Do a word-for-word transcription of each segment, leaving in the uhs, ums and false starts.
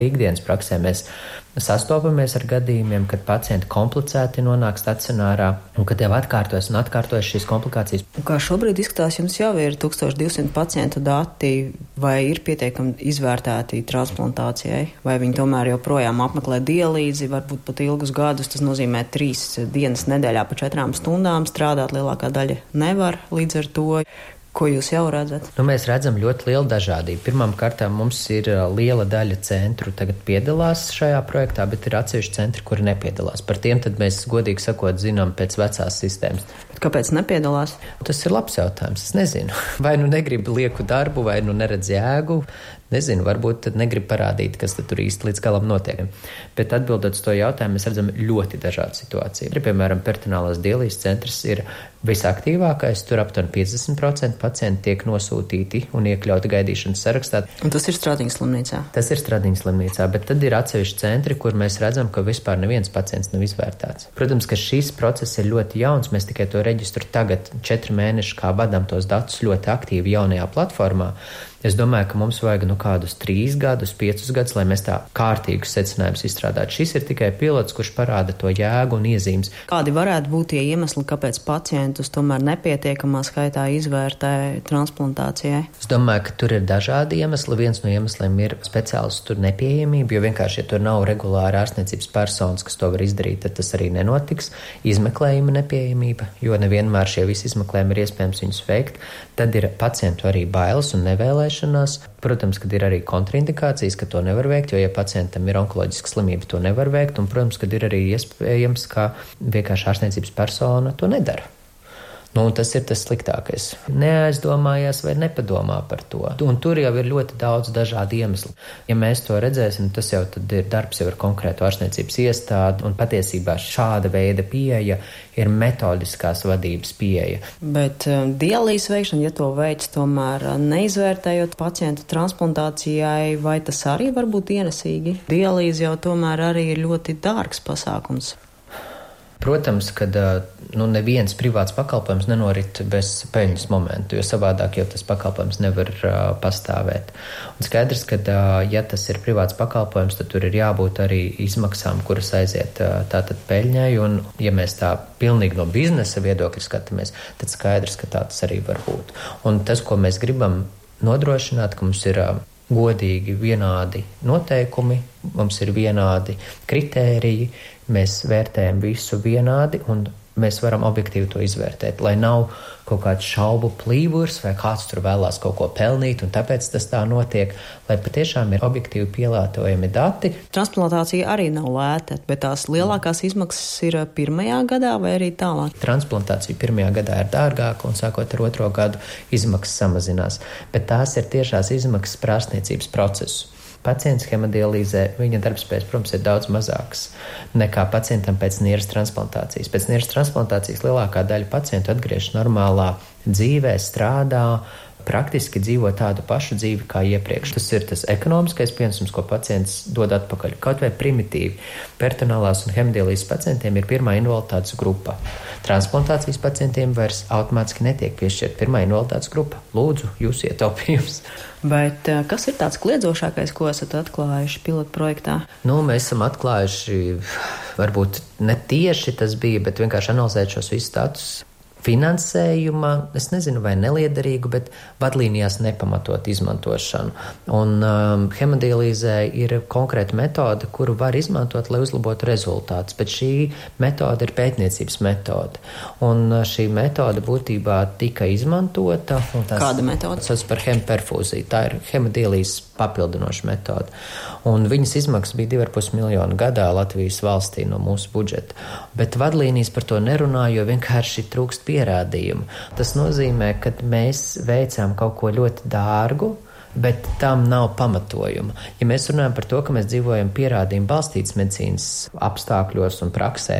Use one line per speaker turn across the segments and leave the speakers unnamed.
Ikdienas praksē mēs sastopamies ar gadījumiem, kad pacienti komplicēti nonāk stacionārā un kad jau atkārtojas un atkārtojas šīs komplikācijas.
Kā šobrīd izskatās, jums jau ir tūkstoš divsimt pacientu dati, vai ir pietiekami izvērtēti transplantācijai, vai viņi tomēr joprojām apmeklē dialīzi, varbūt pat ilgus gadus, tas nozīmē trīs dienas nedēļā pa četrām stundām, strādāt lielākā daļa nevar līdz ar to. Ko jūs jau redzat?
Nu, mēs redzam ļoti lielu dažādību. Pirmām kārtām mums ir liela daļa centru tagad piedalās šajā projektā, bet ir atsevišķi centri, kuri nepiedalās. Par tiem tad mēs, godīgi sakot, zinām pēc vecās sistēmas.
Bet kāpēc nepiedalās?
Tas ir labs jautājums, es nezinu. Vai nu negrib lieku darbu, vai nu neredz jēgu. Nezinu, varbūt tad negrib parādīt, kas tad tur īsti līdz galam notiek. Bet atbildot uz to jautājumu, mēs redzam ļoti dažādu situāciju. Piemēram, peritoneālās dialīzes centrs ir visaktīvākais, tur aptuveni piecdesmit procenti pacienti tiek nosūtīti un iekļauti gaidīšanas sarakstā.
Un tas ir Stradiņas slimnīcā?
Tas ir Stradiņas slimnīcā, bet tad ir atsevišķi centri, kur mēs redzam, ka vispār neviens pacients nav izvērtēts. Protams, ka šis process ir ļoti jauns, mēs tikai to reģistru tagad četri mēneši kā vadām tos datus ļoti aktīvi jaunajā platformā. Es domāju, ka mums vajag nu kādus trīs gadus, piecus gadus, lai mēs tā kārtīgus secinājumus izstrādātu. Šis ir tikai pilots, kurš parāda to jēgu un iezīmes.
Kādi varētu būt tie iemesli, kāpēc pacientus tomēr nepietiekamā skaitā izvērtē transplantācijai?
Es domāju, ka tur ir dažādi iemesli. Viens no iemesliem ir speciālistu nepieejamība, jo vienkārši, ja tur nav regulāra ārstniecības personas, kas to var izdarīt, tad tas arī nenotiks. Izmeklējuma nepieejamība, jo nevienmēr šie visi izmeklējumi ir iespējams viņus veikt. Tad ir pacientu arī bailes un nevēlēšanās. Protams, kad ir arī kontraindikācijas, ka to nevar veikt, jo, ja pacientam ir onkoloģiska slimība, to nevar veikt, un, protams, kad ir arī iespējams, ka vienkārši ārstniecības persona to nedara. Nu, tas ir tas sliktākais. Neaizdomājās vai nepadomā par to. Un tur jau ir ļoti daudz dažādu iemeslu. Ja mēs to redzēsim, tas jau tad ir darbs jau ar konkrētu ārstniecības iestādi, un patiesībā šāda veida pieeja ir metodiskās vadības pieeja.
Bet um, dialīzes veikšana, ja to veids tomēr neizvērtējot pacientu transplantācijai, vai tas arī var būt ienesīgi? Dialīze jau tomēr arī ir ļoti dārgs pasākums.
Protams, ka nu, neviens privāts pakalpojums nenorit bez peļņas momentu, jo savādāk jau tas pakalpojums nevar uh, pastāvēt. Un skaidrs, ka uh, ja tas ir privāts pakalpojums, tad tur ir jābūt arī izmaksām, kuras aiziet uh, tātad peļņai, un ja mēs tā pilnīgi no biznesa viedokļa skatāmies, tad skaidrs, ka tā tas arī var būt. Un tas, ko mēs gribam nodrošināt, ka mums ir uh, godīgi vienādi noteikumi, mums ir vienādi kritēriji, mēs vērtējam visu vienādi un mēs varam objektīvi to izvērtēt, lai nav kaut kāds šaubu plīvurs vai kāds tur vēlās kaut ko pelnīt un tāpēc tas tā notiek, lai patiešām ir objektīvi pielātojami dati.
Transplantācija arī nav lēta, bet tās lielākās izmaksas ir pirmajā gadā vai arī tālāk?
Transplantācija pirmajā gadā ir dārgāka un sākot ar otro gadu izmaksas samazinās, bet tās ir tiešās izmaksas par ārstniecības procesu. Pacients hemodialīzē, viņa darbspējas, protams, ir daudz mazāks nekā pacientam pēc nieras transplantācijas. Pēc nieras transplantācijas lielākā daļa pacientu atgriežas normālā dzīvē, strādā, praktiski dzīvo tādu pašu dzīvi kā iepriekš. Tas ir tas ekonomiskais pienesums, ko pacients dod atpakaļ. Kaut vai primitīvi. Peritoneālās un hemodialīzes pacientiem ir pirmā invaliditātes grupa. Transplantācijas pacientiem vairs automātiski netiek piešķirt pirmā invaliditātes grupa. Lūdzu, jūs ietaupījums.
Bet kas ir tāds kliedzošākais, ko esat atklājuši pilotu projektā?
Nu, mēs esam atklājuši, varbūt ne tieši tas bija, bet vienkārši analizēt šos visus datus. Finansējuma, es nezinu, vai neliederīgu, bet vadlīnijās nepamatot izmantošanu. Un um, hemodialīzē ir konkrēta metode, kuru var izmantot, lai uzlabotu rezultātus, bet šī metode ir pētniecības metode. Un šī metode būtībā tika izmantota.
Kāda metode?
Tas par hemperfūziju. Tā ir hemodialīzes papildinoša metode. Un viņas izmaksas bija divi ar pus miljonu gadā Latvijas valstī no mūsu budžeta. Bet vadlīnijas par to nerunā, jo vienkārši trūkst pierādījumu. Tas nozīmē, ka mēs veicām kaut ko ļoti dārgu, bet tam nav pamatojuma. Ja mēs runājam par to, ka mēs dzīvojam pierādījumu balstītas medicīnas apstākļos un praksē,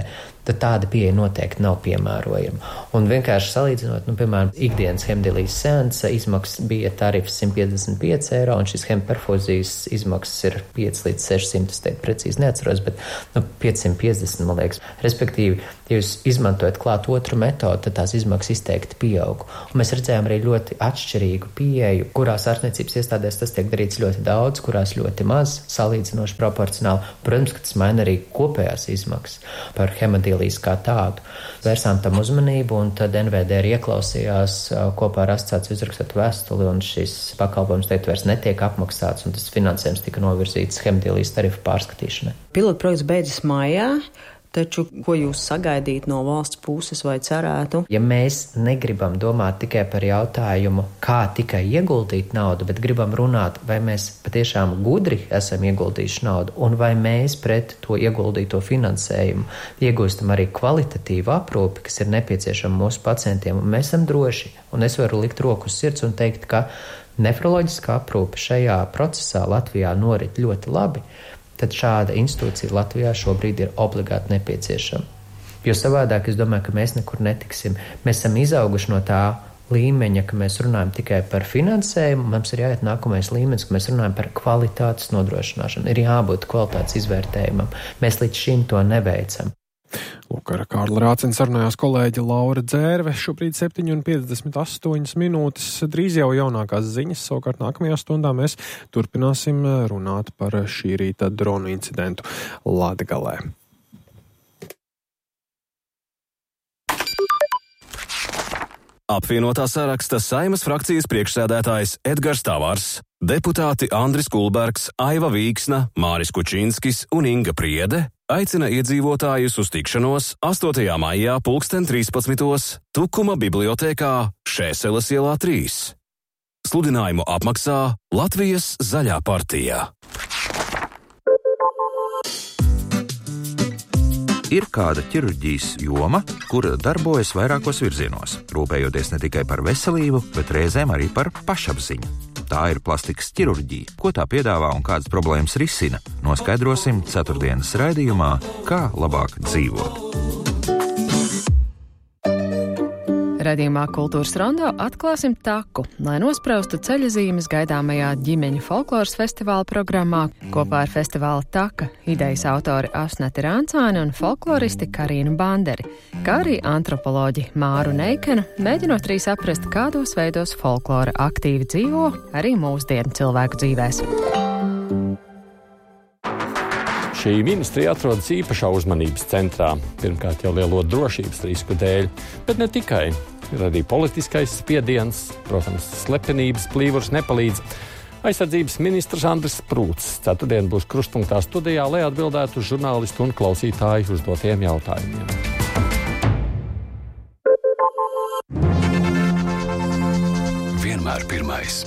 tad tāda pieeja noteikti nav piemērojama. Un vienkārši salīdzinot, nu, piemēram, ikdienas hemodialīzes seansa izmaksas bija tarifs simt piecdesmit pieci eiro, un šis hemperfūzijas izmaksas ir pieci līdz sešsimt, es teikt precīzi neatceros, bet nu, piecsimt piecdesmit, man liekas. Respektīvi, ja jūs izmantojat klāt otru metodu, tad tās izmaksas izteikti pieaug. Un mēs redzējām arī ļoti atšķirīgu pieeju, kurās ārstniecības iestādēs tas tiek darīts ļoti daudz, kurās ļoti maz, salīdzinoši proporcionāli. Protams, ka tas maina arī kopējās izmaksas par hemodialīzi kā tādu. Vērsām tam uzmanību, un tad N V D arī ieklausījās kopā ar asociāciju uzrakstot vēstuli, un šis pakalpojums teikt vairs netiek apmaksāts, un tas finansējums tika novirzīts hemodialīzes tarifu pārskatīšanai.
Pilotprojekts beidzas maijā. Taču, ko jūs sagaidīt no valsts puses vai cerētu?
Ja mēs negribam domāt tikai par jautājumu, kā tikai ieguldīt naudu, bet gribam runāt, vai mēs patiešām gudri esam ieguldījuši naudu, un vai mēs pret to ieguldīto finansējumu iegūstam arī kvalitatīvu aprūpi, kas ir nepieciešama mūsu pacientiem, un mēs esam droši. Un es varu likt roku uz sirds un teikt, ka nefroloģiskā aprūpe šajā procesā Latvijā norit ļoti labi. Tad šāda institūcija Latvijā šobrīd ir obligāti nepieciešama. Jo savādāk es domāju, ka mēs nekur netiksim. Mēs esam izauguši no tā līmeņa, ka mēs runājam tikai par finansējumu, mums ir jāiet nākamais līmenis, ka mēs runājam par kvalitātes nodrošināšanu. Ir jābūt kvalitātes izvērtējumam. Mēs līdz šim to neveicam.
Lūk, ar Kārli Rācini sarunājās kolēģi Laura Dzērve. Šobrīd septiņi un piecdesmit astoņas minūtes. Drīz jau jaunākās ziņas. Savukārt nākamajā stundā mēs turpināsim runāt par šī rīta dronu incidentu Latgalē.
Apvienotā saraksta Saeimas frakcijas priekšsēdētājs Edgars Tavārs, deputāti Andris Kulbergs, Aiva Vīksna, Māris Kučinskis un Inga Priede aicina iedzīvotājus uz tikšanos astotajā maijā pulksten trīspadsmitos Tukuma bibliotēkā Šēseles ielā trīs. Sludinājumu apmaksā Latvijas Zaļā partija.
Ir kāda ķirurģijas joma, kura darbojas vairākos virzienos, rūpējoties ne tikai par veselību, bet reizēm arī par pašapziņu. Tā ir plastikas ķirurģija. Ko tā piedāvā un kādas problēmas risina, noskaidrosim ceturtdienas raidījumā Kā labāk dzīvot.
Raidījumā Kultūras rondo atklāsim taku, lai nospraustu ceļazīmes gaidāmajā ģimeņu folkloras festivāla programmā. Kopā ar festivāla Taka idejas autori Asnati Rāncāni un folkloristi Karīnu Banderi, kā arī antropoloģi Māru Neikenu, mēģinot arī saprast, kādos veidos folklora aktīvi dzīvo arī mūsdienu cilvēku dzīvēs.
Šī ministrija atrodas īpašā uzmanības centrā, pirmkārt jau lielo drošības risku dēļ, bet ne tikai. Ir arī politiskais spiediens, protams, slepenības plīvurs nepalīdz. Aizsardzības ministrs Andris Prūts ceturtdien būs krustpunktā studijā, lai atbildētu uz žurnālistu un klausītāju uzdotiem jautājumiem.
Vienmēr pirmais.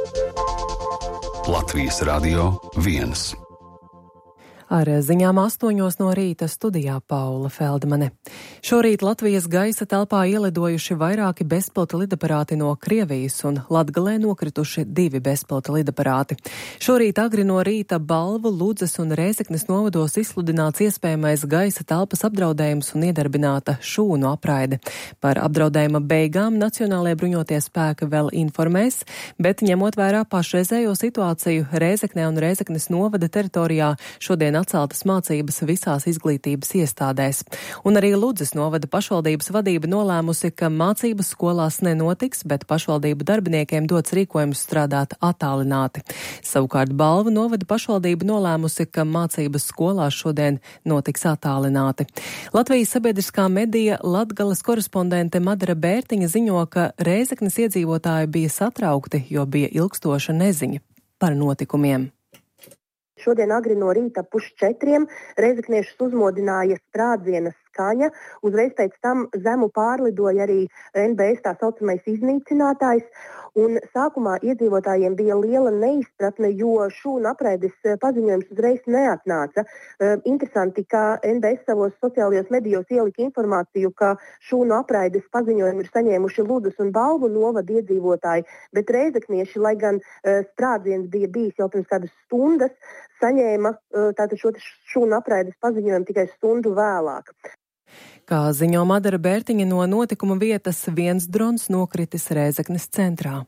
Latvijas Radio viens.
Ar ziņām astoņos no rīta studijā Paula Feldmane. Šorīt Latvijas gaisa telpā ielidojuši vairāki bezpilota lidaparāti no Krievijas un Latgalē nokrituši divi bezpilota lidaparāti. Šorīt agri no rīta Balvu, Ludzas un Rēzeknes novados izsludināts iespējamais gaisa telpas apdraudējums un iedarbināta šūnu apraide. Par apdraudējuma beigām Nacionālajie bruņotie spēki vēl informēs, bet ņemot vērā pašreizējo situāciju Rēzeknē un Rēzeknes novada teritorijā šodien atceltas mācības visās izglītības iestādēs. Un arī Ludzas novada pašvaldības vadība nolēmusi, ka mācības skolās nenotiks, bet pašvaldību darbiniekiem dots rīkojums strādāt attālināti. Savukārt Balvu novada pašvaldība nolēmusi, ka mācības skolās šodien notiks attālināti. Latvijas sabiedriskā medija Latgales korespondente Madara Bērtiņa ziņo, ka Rēzeknes iedzīvotāji bija satraukti, jo bija ilgstoša neziņa par notikumiem.
Šodien agri no rīta pusčetriem reizekniešus uzmodināja sprādziena skaņa. Uzreiz pēc tam zemu pārlidoja arī N B S tā saucamais iznīcinātājs. Un sākumā iedzīvotājiem bija liela neizpratne, jo šūnu apraides paziņojums uzreiz neatnāca. Uh, interesanti, ka N B S savos sociālajos medijos ielika informāciju, ka šūnu apraides paziņojumu ir saņēmuši Ludzas un Balvu novada iedzīvotāji, bet reizeknieši, lai gan uh, sprādziens bija bijis jau pirms kādas stundas, saņēma uh, tātad šo šūnu apraides paziņojumu tikai stundu vēlāk.
Kā ziņo Madara Bērtiņa no notikuma vietas, viens drons nokritis Rēzeknes centrā.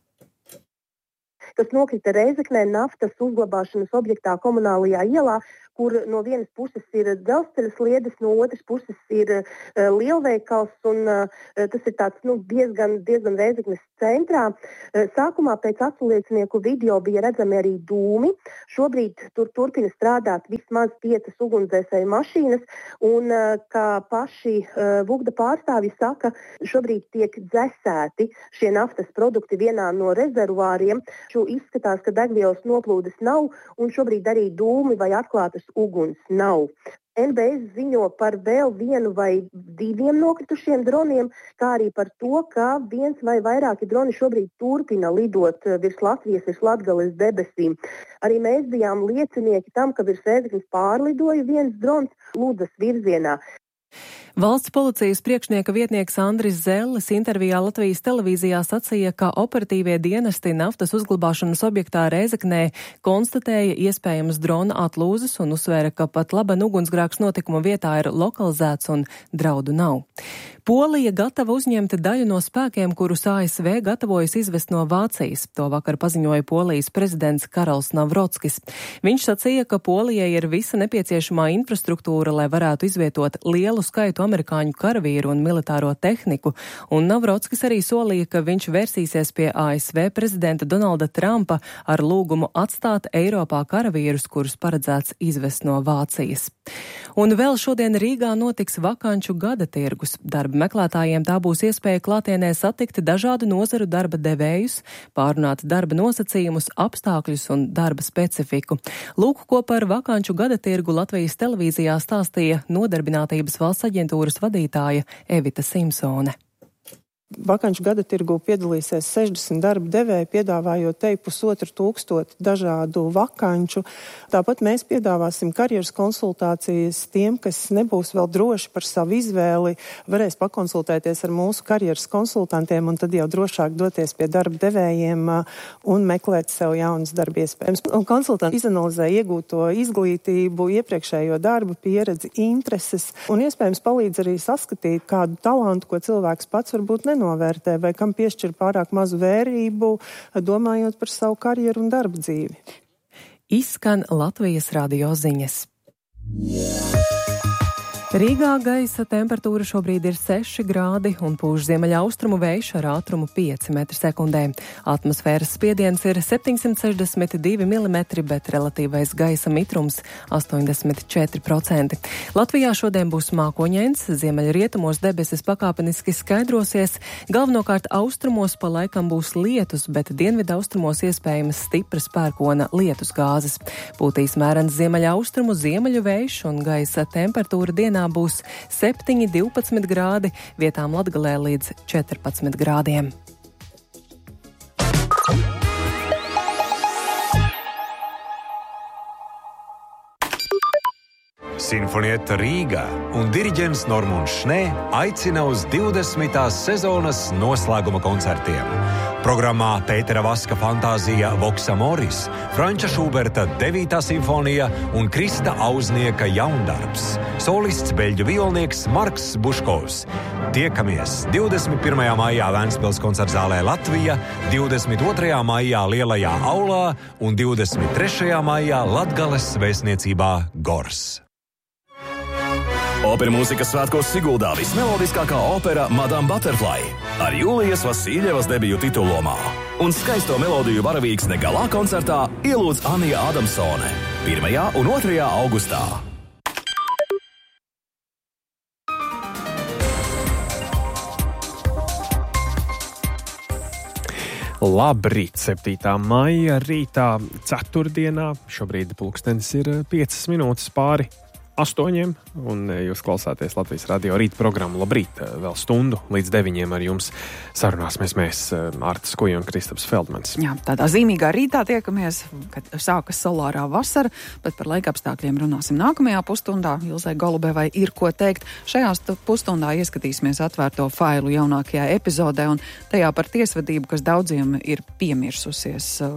Kas nokrita Rēzeknē naftas uzglabāšanas objektā Komunālajā ielā, kur no vienas puses ir dzelzceļa sliedes, no otras puses ir uh, lielveikals, un uh, tas ir tāds nu, diezgan, diezgan Rēzeknes centrā. Uh, sākumā pēc aculiecinieku video bija redzami arī dūmi. Šobrīd tur turpina strādāt vismaz piecas ugunsdzēsēju mašīnas, un uh, kā paši uh, Vugda pārstāvji saka, šobrīd tiek dzesēti šie naftas produkti vienā no rezervāriem. Šo izskatās, ka degvielas noplūdes nav, un šobrīd arī dūmi vai atklātas uguns nav. N B S ziņo par vēl vienu vai diviem nokritušiem droniem, kā arī par to, ka viens vai vairāki droni šobrīd turpina lidot virs Latvijas, virs Latgales debesīm. Arī mēs bijām liecinieki tam, ka virs Rēzeknes pārlidoja viens drons Ludzas virzienā.
Valsts policijas priekšnieka vietnieks Andris Zelles intervijā Latvijas televīzijā sacīja, ka operatīvie dienesti naftas uzglabāšanas objektā Rēzeknē konstatēja iespējamas drona atlūzas un uzsvēra, ka pat laban ugunsgrēks notikuma vietā ir lokalizēts un draudu nav. Polija gatava uzņemt daļu no spēkiem, kurus A S V gatavojas izvest no Vācijas. To vakar paziņoja Polijas prezidents Karls Navrotskis. Viņš sacīja, ka Polijai ir visa nepieciešamā infrastruktūra, lai varētu izvietot lielu skaitu amerikāņu karavīru un militāro tehniku, un Navrotskis arī solīja, ka viņš versīsies pie A S V prezidenta Donalda Trumpa ar lūgumu atstāt Eiropā karavīrus, kurus paredzēts izvest no Vācijas. Un vēl šodien Rīgā notiks vakanču gada tirgus. Darba meklētājiem tā būs iespēja klātienē satikt dažādu nozaru darba devējus, pārunāt darba nosacījumus, apstākļus un darba specifiku. Lūk, ko par vakanču gada tirgu Latvijas televīzijā stāstīja Nodarbinātības valsts aģentūras vadītāja Evita Simpsone.
Vakanču gada tirgū piedalīsies sešdesmit darba devēji, piedāvājot te pusotru tūkstotu dažādu vakanču. Tāpat mēs piedāvāsim karjeras konsultācijas tiem, kas nebūs vēl droši par savu izvēli, varēs pakonsultēties ar mūsu karjeras konsultantiem un tad jau drošāk doties pie darba devējiem un meklēt sev jaunas darba iespējas. Un konsultanti izanalizē iegūto izglītību, iepriekšējo darbu pieredzi, intereses un iespējams palīdz arī saskatīt kādu talantu, ko cilvēks pats varbūt nenovērtē. Novērtē, vai kam piešķir pārāk mazu vērību, domājot par savu karjeru un darba dzīvi.
Izskan Latvijas radio ziņas. Rīgā gaisa temperatūra šobrīd ir seši grādi un pūš ziemeļaustrumu vējš ar ātrumu pieci metri sekundē. Atmosfēras spiediens ir septiņsimt sešdesmit divi milimetri, bet relatīvais gaisa mitrums astoņdesmit četri procenti. Latvijā šodien būs mākoņains, ziemeļrietumos debesis pakāpeniski skaidrosies, galvenokārt austrumos pa laikam būs lietus, bet dienvidaustrumos iespējamas stipras pērkona lietus gāzes. Pūtīs mērens ziemeļaustrumu ziemeļu vējš un gaisa temperatūra dienā būs septiņi divpadsmit grādi, vietām Latgalē līdz četrpadsmit grādiem.
Sinfonietta Rīgā un diriģents Normunds Šnē aicina uz divdesmitās sezonas noslēguma koncertiem. Programmā Pētera Vaska fantāzija Vox Amoris, Franča Šuberta devītā simfonija un Krista Auznieka jaundarbs. Solists beļģu violnieks Marks Buškovs. Tiekamies divdesmit pirmajā maijā Vēncpils koncertzālē Latvija, divdesmit otrajā maijā Lielajā aulā un divdesmit trešajā maijā Latgales vēstniecībā Gors.
Opera mūzikas svētkos Siguldā vismelodiskākā opera Madame Butterfly ar Jūlijas Vasiljevas debiju titulomā. Un skaisto melodiju varavīksne galā koncertā ielūdz Anija Adamsone pirmajā un otrajā augustā.
Labrīt, septītā maija rītā ceturtdienā. Šobrīd pulkstenis ir piecas minūtes pāri astoņiem, un jūs klausāties Latvijas radio rīta programmu Labrīt, vēl stundu līdz deviņiem ar jums sarunāsimies mēs, Artis Kuja un Kristaps Feldmans.
Jā, tādā zīmīgā rītā tiekamies, kad sākas solārā vasara, bet par laikapstākļiem runāsim nākamajā pusstundā. Ilzai Golubevai ir ko teikt. Šajā pusstundā ieskatīsimies atvērto failu jaunākajā epizodē un tajā par tiesvedību, kas daudziem ir piemirsusies.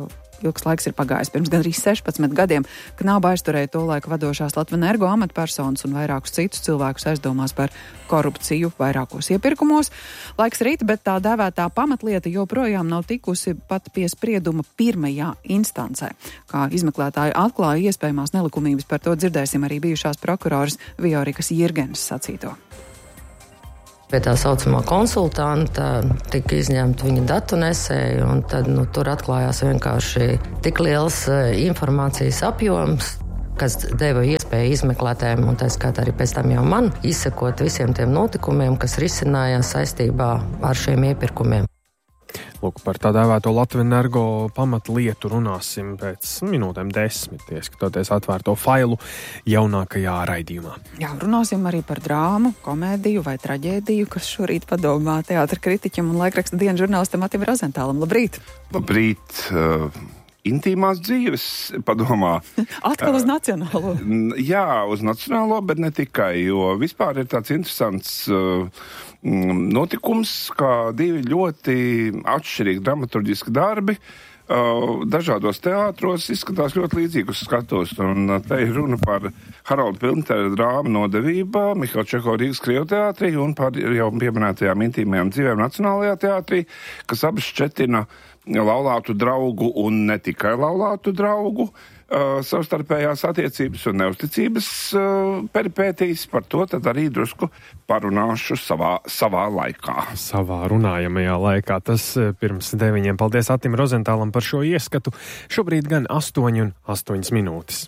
ilgs laiks ir pagājis. Pirms gandrīz sešpadsmit gadiem Knaba aizturēja to laiku vadošās Latvenergo amatpersonas un vairākus citus cilvēkus aizdomās par korupciju vairākos iepirkumos. Laiks rīt, bet tā dēvētā pamatlieta joprojām nav tikusi pat pie sprieduma pirmajā instancē. Kā izmeklētāji atklāja iespējamās nelikumības, par to dzirdēsim arī bijušās prokuroras Viorikas Jirgenes sacīto.
Pie tā saucamā konsultanta tika izņemta viņa datu nesēja, un tad nu, tur atklājās vienkārši tik liels informācijas apjoms, kas deva iespēju izmeklētājiem, un tā skaitā arī pēc tam jau man, izsekot visiem tiem notikumiem, kas risinājās saistībā ar šiem iepirkumiem.
Lūk, par tā dēvēto Latvenergo pamatlietu runāsim pēc minūtēm desmit, ieskatoties atvērto failu jaunākajā raidījumā.
Jā, runāsim arī par drāmu, komēdiju vai traģēdiju, kas šorīt padomā teātra kritiķim un laikraksta dienas žurnālistam Matim Rozentālam. Labrīt!
Labrīt! Uh... Intīmās dzīves padomā.
Atkal uz nacionālo.
Jā, uz nacionālo, bet ne tikai, jo vispār ir tāds interesants uh, notikums, kā divi ļoti atšķirīgi dramaturģiski darbi uh, dažādos teātros izskatās ļoti līdzīgus skatos. Un uh, te ir runa par Harolda Pilntera drāmu Nodevība, Mihaila Čeho Rīgas Krievu teātrī un par jau pieminētajām intīmajām dzīvēm Nacionālajā teātrī, kas abas šķetina laulātu draugu un ne tikai laulātu draugu uh, savstarpējās attiecības un neusticības uh, peripētīs. Par to tad arī drusku parunāšu savā, savā laikā.
Savā runājamajā laikā. Tas pirms deviņiem. Paldies Atim Rozentālam par šo ieskatu. Šobrīd gan astoņi un astoņas minūtes.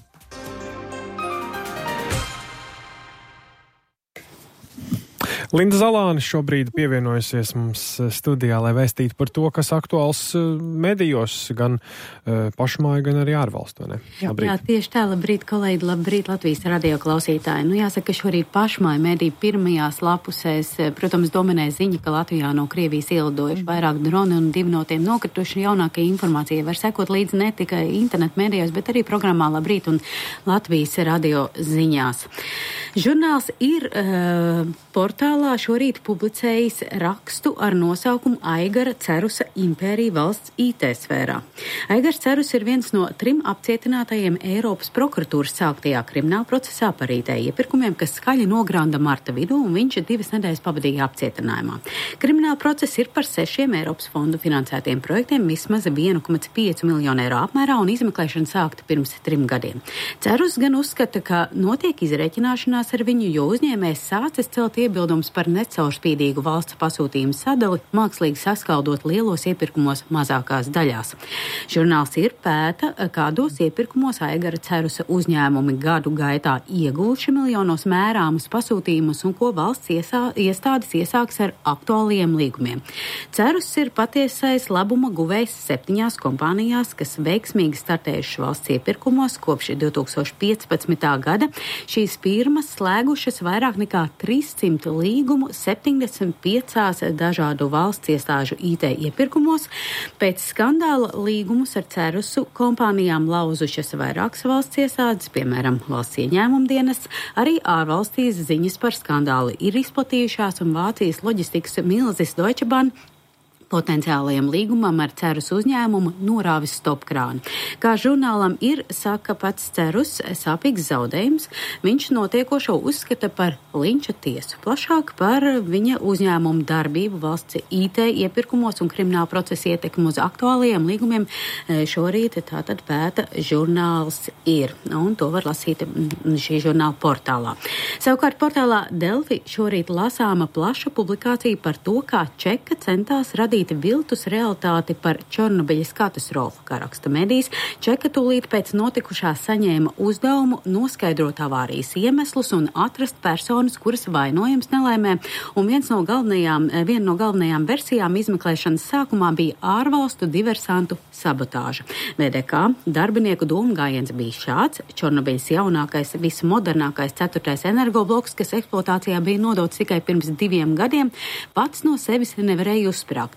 Linda Zalāne šobrīd pievienojusies mums studijā, lai vēstītu par to, kas aktuāls medijos, gan uh, pašmāju, gan arī ārvalstu, ne?
Jā, jā, tieši tā, labrīt, kolēģi, labrīt Latvijas radio klausītāji. Nu, jāsaka, ka šorīt pašmāju mediju pirmajās lapusēs, protams, dominē ziņa, ka Latvijā no Krievijas ielidojuši vairāk droni un divi no tiem nokrituši. Jaunākajai informācijai var sekot līdzi ne tikai internet medijos, bet arī programmā Labrīt un Latvijas radio ziņās. Žurnāls ir uh, portālā šorīt publicējis rakstu ar nosaukumu Aigara Cerusa impērija valsts I T sfērā. Aigars Cerus ir viens no trim apcietinātajiem Eiropas prokuratūras sāktajā krimināla procesā par I T iepirkumiem, kas skaļi nogranda marta vidū, un viņš divas nedēļas pavadīja apcietinājumā. Krimināla process ir par sešiem Eiropas fondu finansētiem projektiem vismaz viena komats pieci miljonu eiro apmērā, un izmeklēšana sākta pirms trim gadiem. Cerus gan uzskata, ka notiek izreķināšanās ar viņu, jo uzņēmējs sācis celt iebildums par necaurspīdīgu valsts pasūtījumu sadali, mākslīgi saskaldot lielos iepirkumos mazākās daļās. Žurnāls ir pēta, kādos iepirkumos Aigara Cerusa uzņēmumi gadu gaitā iegūši miljonos mērāmus pasūtījumus un ko valsts iesā, iestādes iesāks ar aktuāliem līgumiem. Cerus ir patiesais labuma guvējs septiņās kompānijās, kas veiksmīgi startējušas valsts iepirkumos kopš divi tūkstoši piecpadsmitā gada. Šīs firmas slēgušas vairāk nekā trīssimt līgumu septiņdesmit piecās dažādu valsts iestāžu I T iepirkumos. Pēc skandāla līgumus ar Cerusu kompānijām lauzušas vairākas valsts iestādes, piemēram, valsts ieņēmuma dienests, arī ārvalstīs ziņas par skandālu ir izplatījušās, un Vācijas loģistikas milzis Deutsche Bahn potenciālajiem līgumam ar Cerus uzņēmumu norāvis stopkrāni. Kā žurnālam ir, saka pats Cerus, sāpīgs zaudējums, viņš notiekošo uzskata par linča tiesu. Plašāk par viņa uzņēmumu darbību valsts I T iepirkumos un krimināla procesa ietekmu uz aktuālajiem līgumiem šorīt tātad pēta žurnāls ir, un to var lasīt šī žurnāla portālā. Savukārt portālā Delfi šorīt lasāma plaša publikācija par to, kā Čeka centās radīt viltus realitāti par Černobiļas katastrofu, kā raksta medijas. Čeka tūlīt pēc notikušā saņēma uzdevumu noskaidrot avārijas iemeslus un atrast personas, kuras vainojams nelaimē, un viens no galvenajām, viena no galvenajām versijām izmeklēšanas sākumā bija ārvalstu diversantu sabotāža. V D K darbinieku domgājiens bija šāds: Černobiļas jaunākais, vismodernākais ceturtais energobloks, kas eksploatācijā bija nodots tikai pirms diviem gadiem, pats no sevis nevarēja uzsprāgt.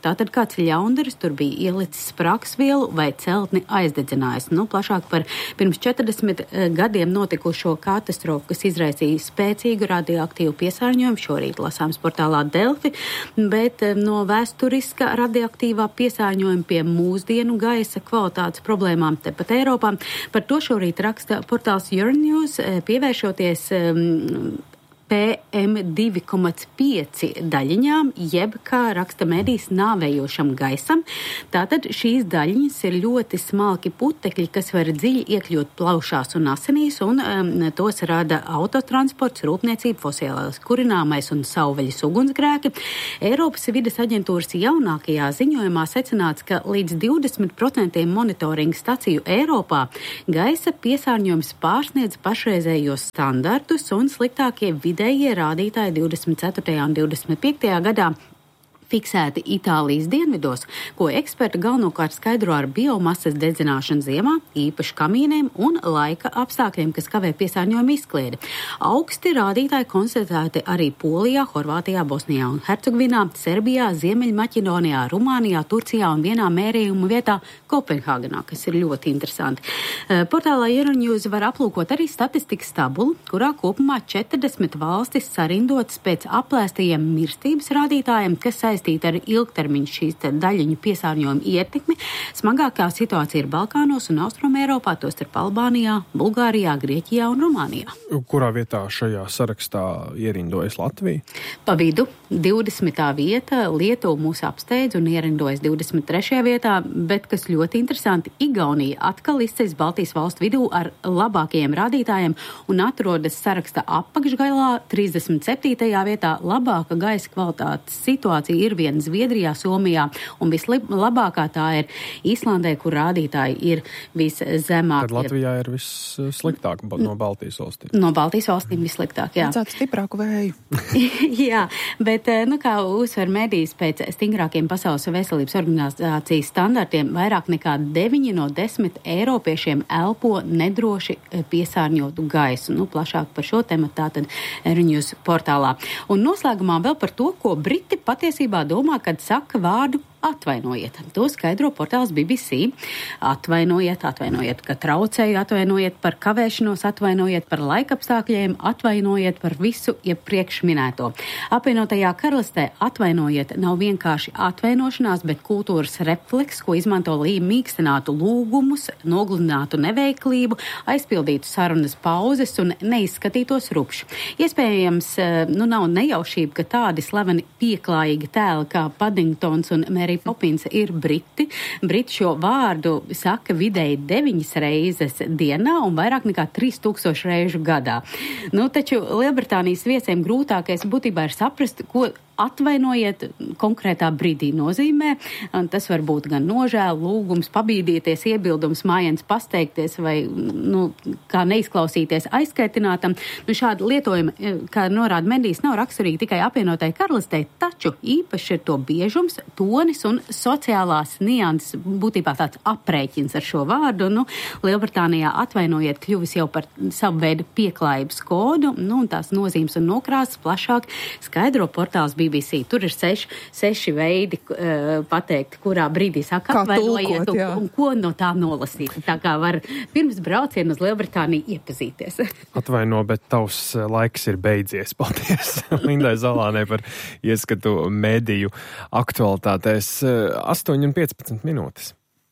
Tātad kāds ļaundaris tur bija ielicis spraksvielu vai celtni aizdedzinājis. Nu, plašāk par pirms četrdesmit gadiem notikušo katastrofu, kas izraisīja spēcīgu radioaktīvu piesārņojumu. Šorīt lasāms portālā Delfi, bet no vēsturiska radioaktīvā piesārņojuma pie mūsdienu gaisa kvalitātes problēmām tepat Eiropā. Par to šorīt raksta portāls Euronews, pievēršoties um, P M divi komats pieci daļiņām, jeb, kā raksta medijas, nāvējošam gaisam. Tātad šīs daļiņas ir ļoti smalki putekļi, kas var dziļi iekļūt plaušās un asinīs, un um, tos rada autotransports, rūpniecība, fosilās kurināmais un savvaļas ugunsgrēki. Eiropas vides aģentūras jaunākajā ziņojumā secināts, ka līdz divdesmit procentiem monitoringa staciju Eiropā gaisa piesārņojums pārsniedz pašreizējos standartus, un sliktākie vidi Vidējie rādītāji divdesmit ceturtajā un divdesmit piektajā gadā fiksēti Itālijas dienvidos, ko eksperti galvenokārt skaidro ar biomasas dedzināšanu ziemā, īpaši kamīniem un laika apstākļiem, kas kavē piesārņojumu izkliedi. Augsti rādītāji konstatēti arī Polijā, Horvātijā, Bosnijā un Hercegvinā, Serbijā, Ziemeļmaķedonijā, Rumānijā, Turcijā un vienā mērījuma vietā Kopenhāgenā, kas ir ļoti interesanti. Portālā Euronews var aplūkot arī statistikas tabulu, kurā kopumā četrdesmit valstis sarindotas pēc aplēstajiem mirstības rādītājiem, kas saistīta ar ilgtermiņu šīs daļiņu piesārņojumu ietekmi. Smagākā situācija ir Balkānos un Austrumēropā, tostarp Albānijā, Bulgārijā, Grieķijā un Rumānijā.
Kurā vietā šajā sarakstā ierindojas Latvija?
Pa vidu divdesmitā vieta, Lietuva mūs apsteidz un ierindojas divdesmit trešajā vietā, bet, kas ļoti interesanti, Igaunija atkal izceļas Baltijas valstu vidū ar labākajiem rādītājiem un atrodas saraksta apakšgalā trīsdesmit septītajā vietā. Labāka gaisa kvalitātes situācija ir vien Zviedrijā, Somijā, un vislabākā tā ir Īslandē, kur rādītāji ir viszemākie.
Tad Latvijā ir vissliktāk no Baltijas valstīm.
No Baltijas valstīm vissliktāk, jā.
Vajadzētu stiprāku vēju.
Jā, bet, nu, kā uzsver medijas pēc stingrākiem Pasaules veselības organizācijas standartiem, vairāk nekā deviņi no desmit eiropiešiem elpo nedroši piesārņotu gaisu. Nu, plašāk par šo tematu tātad Euronews portālā. Un noslēgumā vēl par to, ko Briti patiesībā domā, kad saka vārdu atvainojiet. To skaidro portāls B B C. Atvainojiet, atvainojiet, ka traucēju, atvainojiet par kavēšanos, atvainojiet par laikapstākļiem, atvainojiet par visu iepriekš minēto. Apvienotajā karalistē atvainojiet nav vienkārši atvainošanās, bet kultūras refleks, ko izmanto līdz mīkstinātu lūgumus, nogludinātu neveiklību, aizpildītu sarunas pauzes un neizskatītos rupši. Iespējams, nu nav nejaušība, ka tādi slaveni pieklājīgi tēli kā Paddingtons un Mary Poppins ir briti. Briti šo vārdu saka vidēji deviņas reizes dienā un vairāk nekā trīs tūkstoši reižu gadā. Nu, taču Lielbritānijas viesiem grūtākais būtībā ir saprast, ko atvainojiet konkrētā brīdī nozīmē. Tas var būt gan nožēla, lūgums, pabīdīties, iebildums, mājiens pasteikties vai, nu, kā neizklausīties aizskaitinātam. Nu, šāda lietojuma, kā norāda medijas, nav raksturīgi tikai apvienotai karalistei, taču īpaši ir to biežums, tonis un sociālās nianses, būtībā tāds aprēķins ar šo vārdu. Nu, Lielbritānijā atvainojiet kļuvis jau par savu veidu pieklājības kodu, nu, un tās nozīmes un nokrāsas plašāk skaidro portāls B B C. Tur ir seši, seši veidi uh, pateikt, kurā brīdī saka atvainojiet un, un ko no tā nolasīt. Tā kā var pirms brauciena uz Lielbritāniju iepazīties.
Atvaino, bet tavs laiks ir beidzies. Paldies Lindai Zalānei par ieskatu mediju aktualitātēs. astoņi un piecpadsmit minūtes.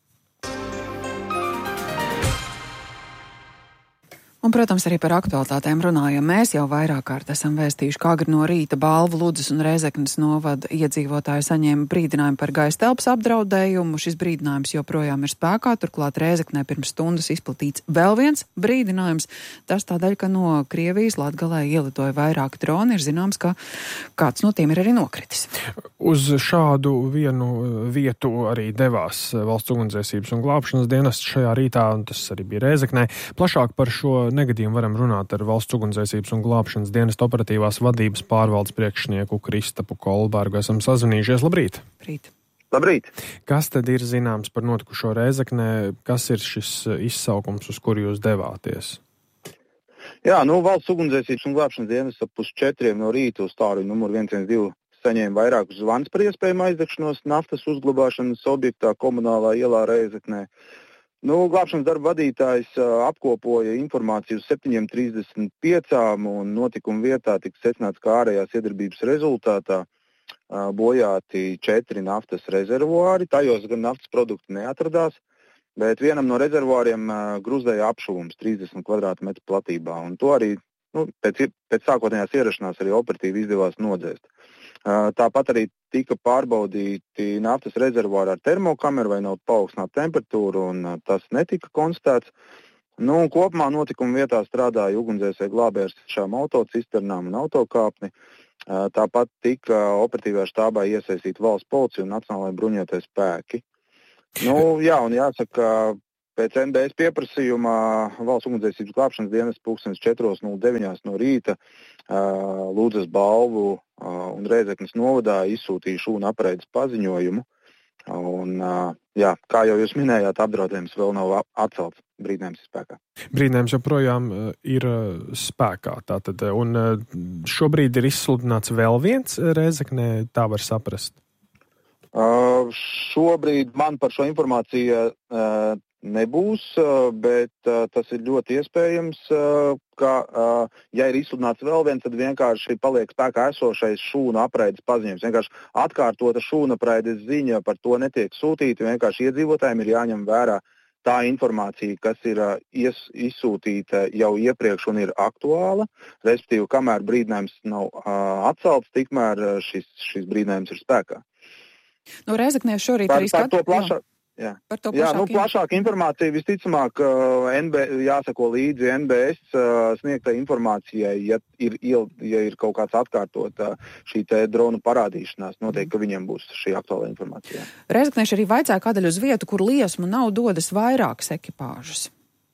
Un, protams, arī par aktualitātēm runājam. Mēs jau vairāk kārt esam vēstījuši, kā agri no rīta Balvu, Ludzas un Rēzeknes novada iedzīvotāji saņēma brīdinājumu par gaisa telpas apdraudējumu. Šis brīdinājums joprojām ir spēkā, turklāt Rēzeknē pirms stundas izplatīts vēl viens brīdinājums. Tas tādēļ, ka no Krievijas Latgalē ielidoja vairāki droni, ir zināms, ka kāds no tiem ir arī nokritis.
Uz šādu vienu vietu arī devās Valsts ugunsdzēsības un glābšanas dienests šajā rītā, un tas arī bija Rēzeknē. Plašāk par šo negadījumu varam runāt ar Valsts ugunsdzēsības un glābšanas dienesta operatīvās vadības pārvaldes priekšnieku Kristapu Kolbergu. Esam sazvanījušies. Labrīt!
Labrīt!
Labrīt!
Kas tad ir zināms par notikušo Rēzeknē? Kas ir šis izsaukums, uz kuru jūs devāties?
Jā, nu, Valsts ugunsdzēsības un glābšanas dienesta ap pus četriem no rīta uz tālu numuru viens viens divi saņēma vairākus zvans par iespējamu aizdegšanos naftas uzglabāšanas objektā komunālā ielā Rēzeknē. Nu, glābšanas darba vadītājs uh, apkopoja informāciju uz septiņiem trīsdesmit piecām un notikuma vietā tika secināts, ka ārējās iedarbības rezultātā uh, bojāti četri naftas rezervuāri. Tajos gan naftas produkti neatradās, bet vienam no rezervuāriem uh, gruzdēja apšuvums trīsdesmit kvadrātmetru platībā. Un to arī nu, pēc, pēc sākotnējās ierašanās arī operatīvi izdevās nodzēst. Uh, tāpat arī tika pārbaudīti naftas rezervuāri ar termokameru, vai nav paaugstināta temperatūra, un uh, tas netika konstatēts. Nu, kopumā notikuma vietā strādāja ugunsdzēsēji glābēji ar šām autocisternām un autokāpni. Uh, tāpat tika operatīvajā štābā iesaistīta valsts policija un nacionālajie bruņotie spēki. Nu, jā, un jāsaka, pēc N B S pieprasījumā valsts ugunsdzēsības glābšanas dienas pulkstenis četri nulle deviņi no rīta uh, Lūdzas balvu uh, un Rēzeknes novadā izsūtīja šūnu apreides paziņojumu. Un, uh, jā, kā jau jūs minējāt, apdraudējums vēl nav atcelts, brīdinājums ir spēkā.
Brīdinājums joprojām uh, ir uh, spēkā. Tātad, un uh, šobrīd ir izsludināts vēl viens Rēzeknē, tā var saprast?
Uh, šobrīd man par šo informāciju uh, nebūs, bet uh, tas ir ļoti iespējams, uh, ka, uh, ja ir izsludināts vēl viens, tad vienkārši paliek spēkā esošais šūnu apreides paziņojums. Vienkārši atkārtota šūnu apreides ziņa par to netiek sūtīta, vienkārši iedzīvotājiem ir jāņem vērā tā informācija, kas ir uh, ies, izsūtīta jau iepriekš un ir aktuāla, respektīvi, kamēr brīdinājums nav uh, atcelts, tikmēr uh, šis, šis brīdinājums ir spēkā.
No Rēzeknē šorīt
par,
arī skatījās.
Jā,
par to
jā nu,
plašāk
plašāka informācija visticamāk uh, N B, jāsako līdzi N B S uh, sniegtai informācijai, ja ir, ja ir kaut kāds atkārtot uh, šī te dronu parādīšanās, noteikti, ka viņiem būs šī aktuāla informācija.
Rēzeknieši arī vaicāja, kādēļ uz vietu, kur liesmu nav, dodas vairākas ekipāžas.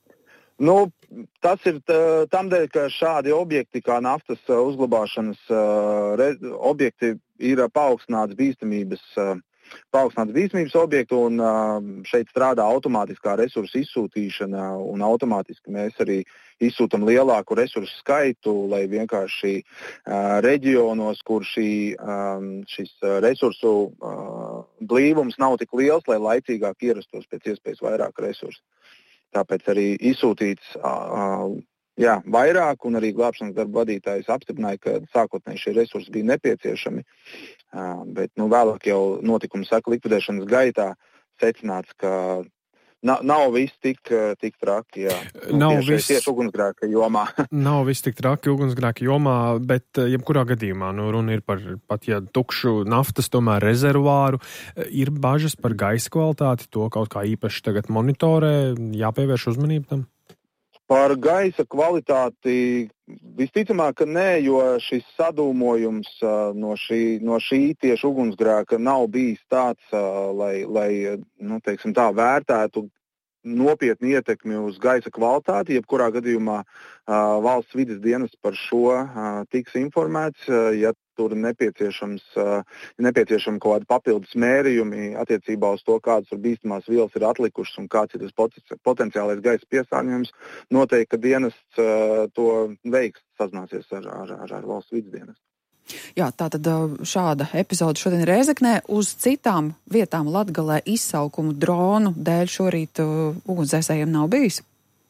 Nu, tas ir tā, tamdēļ, ka šādi objekti kā naftas uh, uzglabāšanas uh, re, objekti ir uh, paaugstināts bīstamības uh, paaugstināts bīstamības objektu, un uh, šeit strādā automātiskā resursu izsūtīšana, un automātiski mēs arī izsūtam lielāku resursu skaitu, lai vienkārši uh, reģionos, kur šī, um, šis resursu uh, blīvums nav tik liels, lai laicīgāk ierastos pēc iespējas vairāk resursu. Tāpēc arī izsūtīts uh, jā, vairāk, un arī glābšanas darba vadītājs apstiprināja, ka sākotnēji šie resursi bija nepieciešami, uh, bet nu, vēlāk jau notikuma seku likvidēšanas gaitā secināts, ka nav, nav viss tik, tik traki, jā.
Nav
tieši,
viss,
tieši ugunsgrēka jomā.
Nav viss tik traki ugunsgrēka jomā, bet jebkurā gadījumā nu, runa ir par pat ja tukšu naftas tomēr rezervāru. Ir bažas par gaisa kvalitāti, to kaut kā īpaši tagad monitorē, jāpievērš uzmanību tam?
Par gaisa kvalitāti visticamāk, ka nē, jo šis sadūmojums uh, no, šī, no šī tieši ugunsgrēka nav bijis tāds, uh, lai, lai nu, teiksim tā, vērtētu nopietni ietekmi uz gaisa kvalitāti. Jebkurā gadījumā uh, valsts vides dienas par šo uh, tiks informēts, uh, ja tur nepieciešams, uh, nepieciešami kaut kādi papildus mērījumi attiecībā uz to, kādas bīstamās vielas ir atlikušas un kāds ir tas potenciālais gaisa piesārņojums. Noteikti, ka dienests uh, to veiks, sazināsies ar, ar, ar, ar valsts vides dienestu.
Jā, tātad šāda epizode šodien Rēzeknē. Uz citām vietām Latgalē izsaukumu dronu dēļ šorīt uh, ugunsdzēsējiem nav bijis?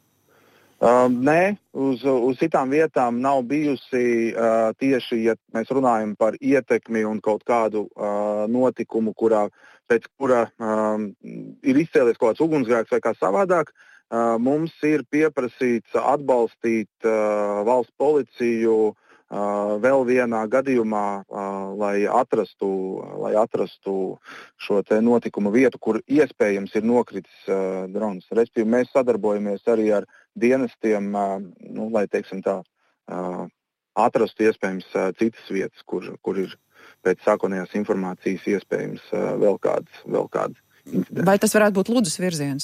Uh, nē, uz, uz citām vietām nav bijusi uh, tieši, ja mēs runājam par ietekmi un kaut kādu uh, notikumu, kurā, pēc kura um, ir izcēlies kaut kāds ugunsgrēks vai kā savādāk. Uh, mums ir pieprasīts atbalstīt uh, valsts policiju Uh, vēl vienā gadījumā, uh, lai, atrastu, lai atrastu šo te notikumu vietu, kur iespējams ir nokritis uh, drons. Respektīvi, mēs sadarbojamies arī ar dienestiem, uh, nu, lai, teiksim tā, uh, atrastu iespējams uh, citas vietas, kur, kur ir pēc sākotnējās informācijas iespējams uh, vēl kādas, vēl kādas incidents.
Vai tas varētu būt Ludzas virziens?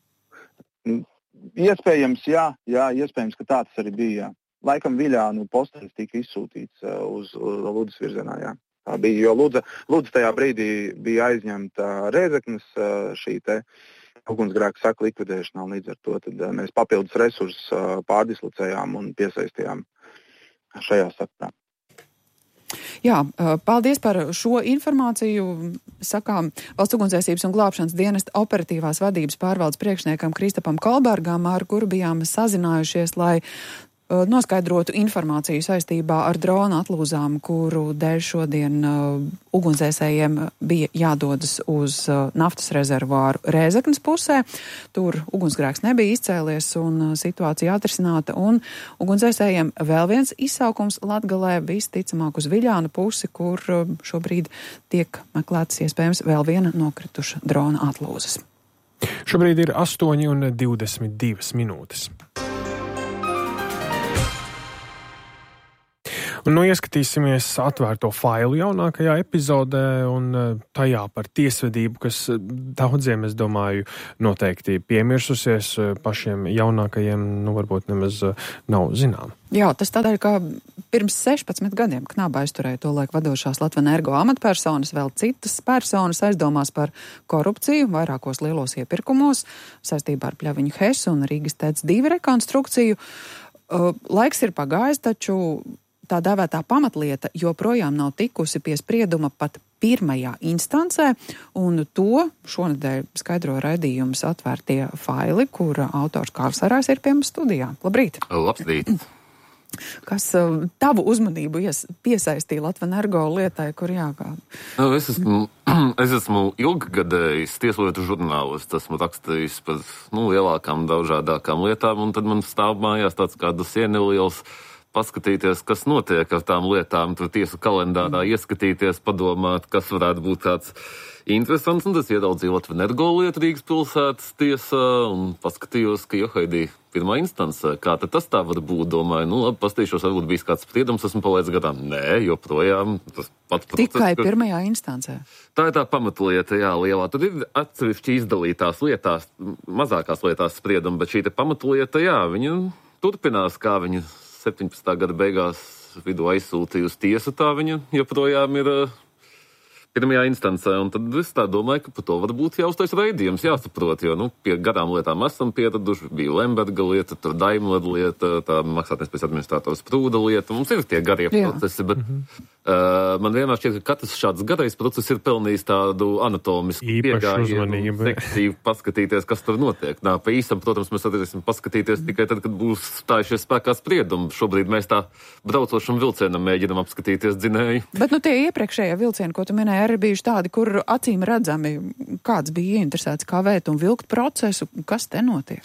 Iespējams, jā, jā, iespējams, ka tā tas arī bija, jā. Laikam Viļānu postenis tika izsūtīts uh, uz, uz Ludzas virzienā, jā. Tā bija, jo Ludza, Ludza tajā brīdī bija aizņemta Rēzeknes uh, šī te ugunsgrēka seku likvidēšanā, un līdz ar to tad, uh, mēs papildus resursus uh, pārdislocējām un piesaistījām šajā sakarā.
Jā, paldies par šo informāciju. Sakām Valsts ugunsdzēsības un glābšanas dienesta operatīvās vadības pārvaldes priekšniekam Kristapam Kolbergam, ar kuru bijām sazinājušies, lai noskaidrotu informāciju saistībā ar drona atlūzām, kuru dēļ šodien uh, ugunsdzēsējiem bija jādodas uz uh, naftas rezervāru Rēzeknes pusē. Tur ugunsgrēks nebija izcēlies un uh, situācija atrisināta, un ugunsdzēsējiem vēl viens izsaukums Latgalē visticamāk uz Viļānu pusi, kur uh, šobrīd tiek meklētas iespējams vēl viena nokrituša drona atlūzas.
Šobrīd ir astoņi un divdesmit divas minūtes. Un nu ieskatīsimies atvērto failu jaunākajā epizodē un tajā par tiesvedību, kas daudziem, es domāju, noteikti piemirsusies, pašiem jaunākajiem, nu varbūt nemaz nav zinām.
Jā, tas tādēļ, ka pirms sešpadsmit gadiem Knaba aizturēja to laik vadošās Latvenergo amatpersonas, vēl citas personas aizdomās par korupciju vairākos lielos iepirkumos saistībā ar Pļaviņu Hes un Rīgas T E C divi rekonstrukciju. Laiks ir pagājis, taču tā dēvētā pamatlieta joprojām nav tikusi pie sprieduma pat pirmajā instancē, un to šonedēļ skaidro raidījums atvērtie faili, kura autors Kārls Arājs ir pie mums studijā. Labrīt!
Labdīt!
Kas uh, tavu uzmanību ies, piesaistīja Latvenergo lietai, kur jākā?
Nu, es esmu, es esmu ilggadējis tieslietu žurnālists, esmu rakstījis par nu, lielākām, dažādākām lietām, un tad man stāv mājās tāds kādus ieneliels paskatīties, kas notiek ar tām lietām, tur tiesu kalendārā ieskatīties, padomāt, kas varētu būt tāds interesants, un tas ieraudzīju Latvenergo lietu Rīgas pilsētas tiesā, un paskatījos, ka johaidī pirmā instancē, kā tad tas tā var būt, domāju, nu labi, pastīšos, varbūt bijis kāds spriedums, esmu palaidis gadām. Nē, joprojām tas pats process.
Tikai
ka...
pirmajā instancē?
Tā ir tā pamatlieta, jā, lielā. Tad ir atsevišķi izdalītās lietās, mazākās lietās spriedumi, bet šī te pamatlieta, jā, viņa turpinās, kā viņa septiņpadsmitā gada beigās vidu aizsūtīja uz tiesu, tā viņa joprojām ir uh, pirmajā instancē, un tad es tā domāju, ka par to varbūt jāuztais raidījums, jāsaprot, jo, nu, pie gadām lietām esam pieraduši, bija Lemberga lieta, tur Daimler lieta, tā maksātnespējas administrators Prūda lieta, mums ir tie garie Jā. procesi, bet mm-hmm. uh, man vienmēr šķiet, ka katrs šāds garais process ir pelnījis tādu anatomisku piegājienu, sekciju paskatīties, kas tur notiek. Nā, pa īsam, protams, mēs varēsim paskatīties mm. tikai tad, kad būs stājušies spēkā spriedumi. Šobrīd mēs tā braucošam vilcienam mēģinam apskatīties dzinēju.
Bet, nu, tie iepriekšējie vilcieni, ko tu minēji, arī bijuši tādi, kur acīm redzami kāds bija ieinteresēts kavēt un vilkt procesu. Kas te notiek?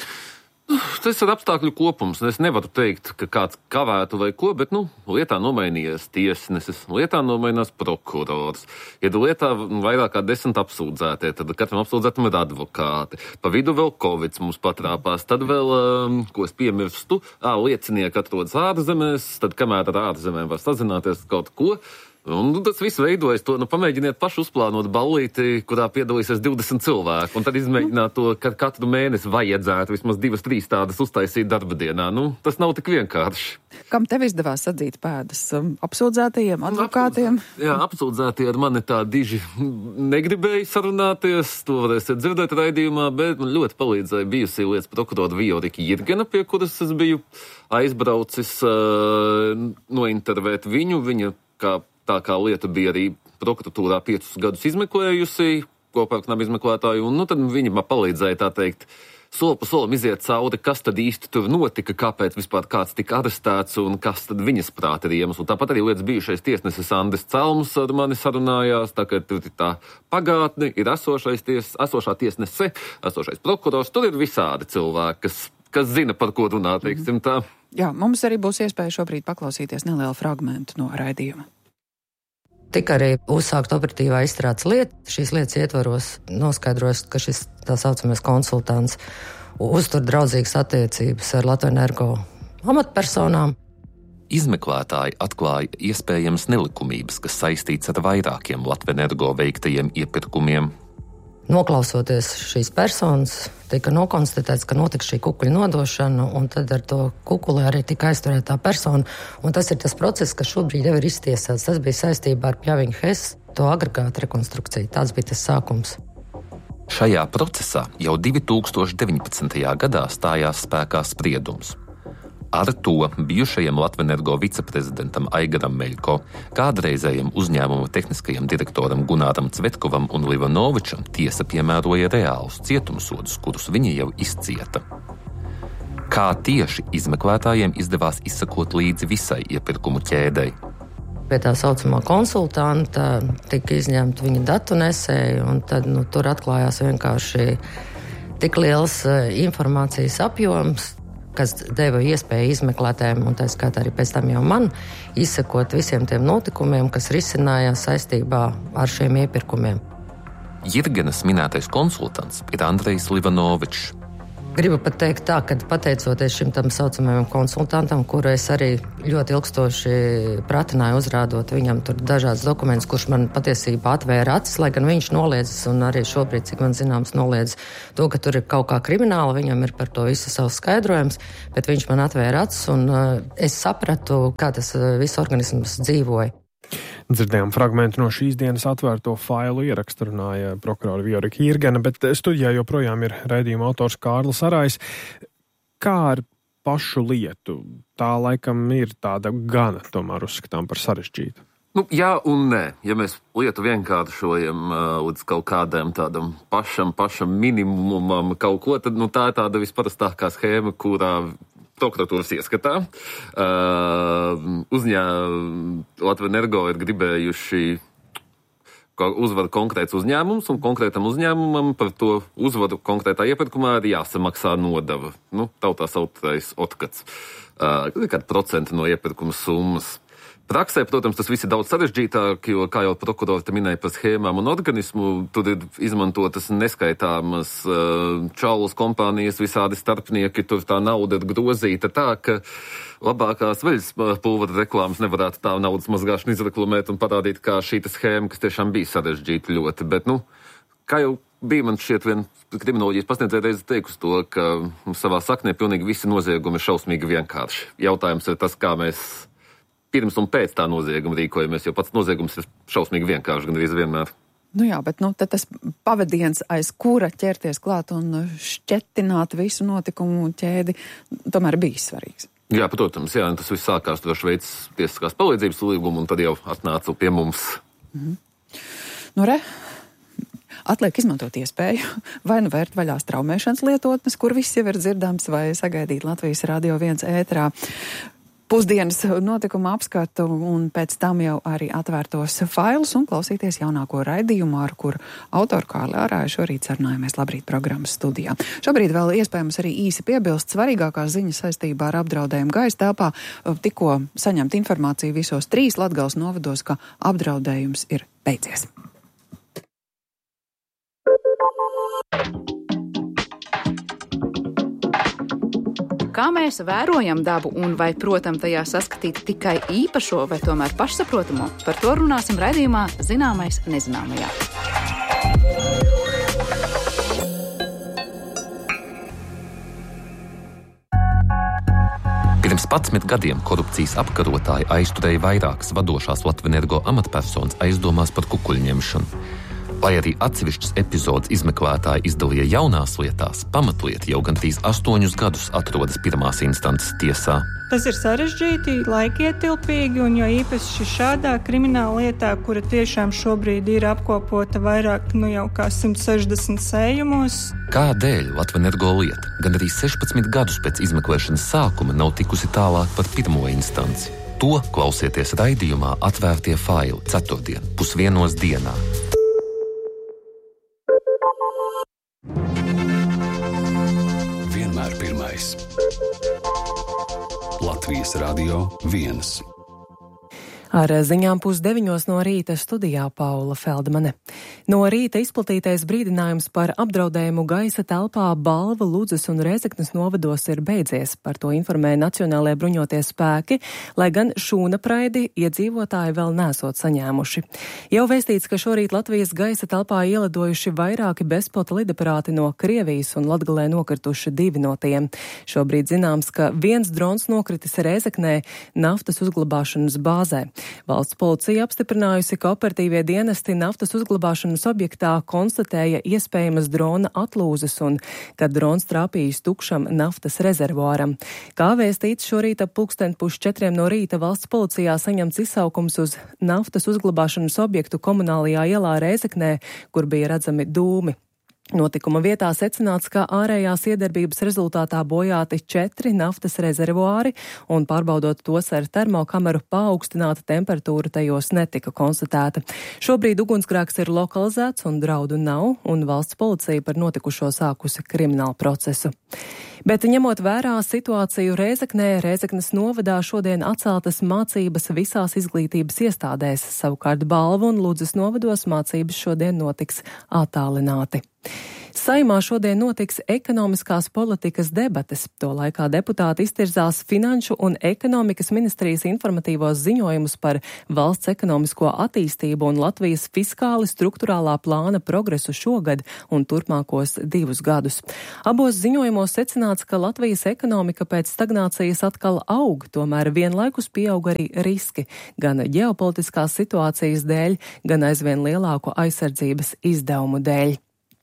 Tas ir apstākļu kopums. Es nevaru teikt, ka kāds kavētu vai ko, bet, nu, lietā nomainījies tiesnesis, lietā nomainās prokurors. Ja lietā vairāk kā desmit apsūdzētie, tad katram apsūdzētam ir advokāti. Pa vidu vēl Covids mums patrāpās, tad vēl, um, ko es piemirstu, ā, liecinieki atrodas ārzemēs, tad kamēr ar ārzemēm var sazināties kaut ko. Un tas viss veidojas to, nu, pamēģiniet paši uzplānot ballīti, kurā piedalīsies divdesmit cilvēku, un tad izmēģināt to, ka katru mēnesi vajadzētu vismaz divas, trīs tādas uztaisīt darba dienā. Nu, tas nav tik vienkārši.
Kam tev izdevās sadzīt pēdas? Apsūdzētajiem, advokātiem?
Apsūdzē, jā, apsūdzētie ar mani tā diži negribēja sarunāties, to varēsiet dzirdēt raidījumā, bet man ļoti palīdzēja bijusī lietas prokurora Viorika Jirgena, pie kuras es biju aizbraucis uh, nointervēt viņu, viņa kā Tā kā lieta bija arī prokuratūrā piecus gadus izmeklējusi, kopā ar Knaba izmeklētāju, un nu, tad viņi man palīdzēja, tā teikt, soli pa solim iziet cauri, kas tad īsti tur notika, kāpēc vispār kāds tika arestēts un kas tad viņas prāt ir iemesls. Tāpat arī lietas bijušais tiesnesis Andris Celms ar mani sarunājās, tā kā tur ir tā pagātne, ir esošais ties, esošā tiesnese, esošais prokurors, tur ir visādi cilvēki, kas, kas zina, par ko runā, teiksim tā.
Jā, mums arī būs iespēja šobrīd paklausīties nelielu fragmentu no raidījuma.
Tika arī uzsākt operatīvā izstrādes lieta. Šīs lietas ietvaros noskaidros, ka šis tā saucamais konsultants uztur draudzīgas attiecības ar Latvenergo amatpersonām.
Izmeklētāji atklāja iespējamas nelikumības, kas saistīts ar vairākiem Latvenergo veiktajiem iepirkumiem.
Noklausoties šīs personas, tika nokonstatēts, ka notika šī kukuļa nodošana, un tad ar to kukuli arī tika aizturētā persona. Un tas ir tas process, kas šobrīd jau ir iztiesāts. Tas bija saistībā ar Pļaviņu Hes, to agregātu rekonstrukciju. Tāds bija tas sākums.
Šajā procesā jau divi tūkstoši deviņpadsmitajā gadā stājās spēkā spriedums.
Ar to bijušajam Latvenergo viceprezidentam Aigaram Meļko, kādreizējam uzņēmuma tehniskajam direktoram Gunāram Cvetkovam un Livanovičam tiesa piemēroja reālus cietumsodus, kurus viņi jau izcieta. Kā tieši izmeklētājiem izdevās izsekot līdzi visai iepirkumu ķēdei?
Pie tā saucamā konsultanta tika izņemta viņa datu nesēja, un tad nu, tur atklājās vienkārši tik liels informācijas apjoms, kas deva iespēju izmeklētājiem, un tā skaitā arī pēc tam jau man, izsekot visiem tiem notikumiem, kas risinājās saistībā ar šiem iepirkumiem.
Jirgenas minētais konsultants ir Andrejs Livanovičs.
Gribu pat teikt tā, ka pateicoties šim tam saucamajam konsultantam, kuru es arī ļoti ilgstoši pratināju uzrādot viņam tur dažādas dokumentus, kurš man patiesībā atvēra acis, lai gan viņš noliedzas un arī šobrīd, cik man zināms, noliedz to, ka tur ir kaut kā krimināla, viņam ir par to visu savs skaidrojums, bet viņš man atvēra acis un uh, es sapratu, kā tas uh, viss organisms dzīvoja.
Dzirdējām fragmentu no šīs dienas atvērto failu ierakstu, runāja prokurora Viorika Jirgena, bet studijā joprojām ir raidījuma autors Kārlis Arājs. Kā ar pašu lietu? Tā laikam ir tāda gana, tomēr uzskatām par sarežģītu.
Nu, jā un nē. Ja mēs lietu vienkāršojam uh, līdz kaut kādam tādam pašam, pašam minimumam kaut ko, tad nu, tā ir tāda visparastākā schēma, kurā prokuratūras ieskatā. Uh, uzņēmumi Latvenergo ir gribējuši uzvaru konkrēts uzņēmums, un konkrētam uzņēmumam par to uzvaru konkrētā iepirkumā ir jāsamaksā nodeva. Nu, tautā sautais otkats. Uh, kāda procenta no iepirkuma summas. Praksē, protams, tas viss ir daudz sarežģītāk, jo, kā jau prokurori te minēja par schēmām un organismu, tur ir izmantotas neskaitāmas uh, čaulas kompānijas, visādi starpnieki, tur tā nauda ir grozīta tā, ka labākās veļas pulvera reklāmas nevarētu tā naudas mazgāšanu izreklamēt un parādīt, kā šī schēma, kas tiešām bija sarežģīta ļoti, bet, nu, kā jau bija man šķiet vien kriminoloģijas pasniedzēja reizi teikusi to, ka savā saknē pilnīgi visi noziegumi ir šausmīgi vienkārši. Jautājums ir tas, kā mēs pirms un pēc tā nozieguma rīkojamies, jo pats noziegums ir šausmīgi vienkārši, gandrīz vienmēr.
Nu jā, bet nu, tad tas pavadiens, aiz kura ķerties klāt un šķetināt visu notikumu ķēdi, tomēr bija svarīgs.
Jā, protams, jā, tas viss sākās ar Šveices tiesiskās palīdzības līgumu, un tad jau atnāca pie mums.
Mhm. Nu re, atliek izmantot iespēju, vai nu vērt vaļā straumēšanas lietotnes, kur viss jau ir dzirdams, vai sagaidīt Latvijas Radio viens ēterā pusdienas notikuma apskatu un pēc tam jau arī atvērtos failus un klausīties jaunāko raidījumu, ar kur autoru Kārli Arāju šorīt sarunājamies Labrīt programmas studijā. Šobrīd vēl iespējams arī īsi piebilst svarīgākās ziņas saistībā ar apdraudējumu gaisa telpā. Tikko saņemt informāciju visos trīs Latgales novados, ka apdraudējums ir beidzies.
Kā mēs vērojam dabu un vai, protams, tajā saskatīt tikai īpašo vai tomēr pašsaprotamo, par to runāsim raidījumā Zināmais nezināmajā.
Pirms padsmit gadiem korupcijas apkarotāji aizturēja vairākas vadošās Latvenergo amatpersonas aizdomās par kukuļņemšanu. Lai arī atsevišķas epizodes izmeklētāji izdalīja jaunās lietās, pamatlieta jau gandrīz astoņus gadus atrodas pirmās instances tiesā.
Tas ir sarežģīti, laikietilpīgi, un jo īpaši šādā krimināla lietā, kura tiešām šobrīd ir apkopota vairāk, nu jau kā simt sešdesmit sējumos.
Kādēļ Latvenergo lieta gandrīz sešpadsmit gadus pēc izmeklēšanas sākuma nav tikusi tālāk par pirmo instanci? To klausieties raidījumā Atvērtie faili ceturtdien, pusvienos dienā.
Vienmēr pirmais. Latvijas Radio viens.
Ar ziņām pusdeviņos no rīta studijā Paula Feldmane. No rīta izplatītais brīdinājums par apdraudējumu gaisa telpā Balva, Ludzas un Rēzeknes novados ir beidzies. Par to informēja Nacionālajie bruņotie spēki, lai gan šūnapraidi iedzīvotāji vēl nesot saņēmuši. Jau vēstīts, ka šorīt Latvijas gaisa telpā ielidojuši vairāki bezpilota lidaparāti no Krievijas un Latgalē nokrituši divi no tiem. Šobrīd zināms, ka viens drons nokritis Rēzeknē naftas uzglabāšanas bāzē. Valsts policija apstiprinājusi, ka operatīvie dienesti naftas uzglabāšanas objektā konstatēja iespējamas drona atlūzes un, kad drons trāpījis tukšam naftas rezervuāram. Kā vēstīts, šorīt ap pulksten puš četriem no rīta valsts policijā saņemts izsaukums uz naftas uzglabāšanas objektu komunālajā ielā Rēzeknē, kur bija redzami dūmi. Notikuma vietā secināts, ka ārējās iedarbības rezultātā bojāti četri naftas rezervuāri un pārbaudot tos ar termokameru paaugstināta temperatūra tajos netika konstatēta. Šobrīd ugunsgrēks ir lokalizēts un draudu nav, un valsts policija par notikušo sākusi kriminālu procesu. Bet ņemot vērā situāciju Rēzeknē, Rēzeknes novadā šodien atceltas mācības visās izglītības iestādēs, savukārt Balvu un Ludzas novados mācības šodien notiks attālināti. Saimā šodien notiks ekonomiskās politikas debates. To laikā deputāti iztirzās finanšu un ekonomikas ministrijas informatīvos ziņojumus par valsts ekonomisko attīstību un Latvijas fiskāli strukturālā plāna progresu šogad un turpmākos divus gadus. Abos ziņojumos secināts, ka Latvijas ekonomika pēc stagnācijas atkal aug, tomēr vienlaikus pieaug arī riski, gan ģeopolitiskās situācijas dēļ, gan aizvien lielāku aizsardzības izdevumu dēļ.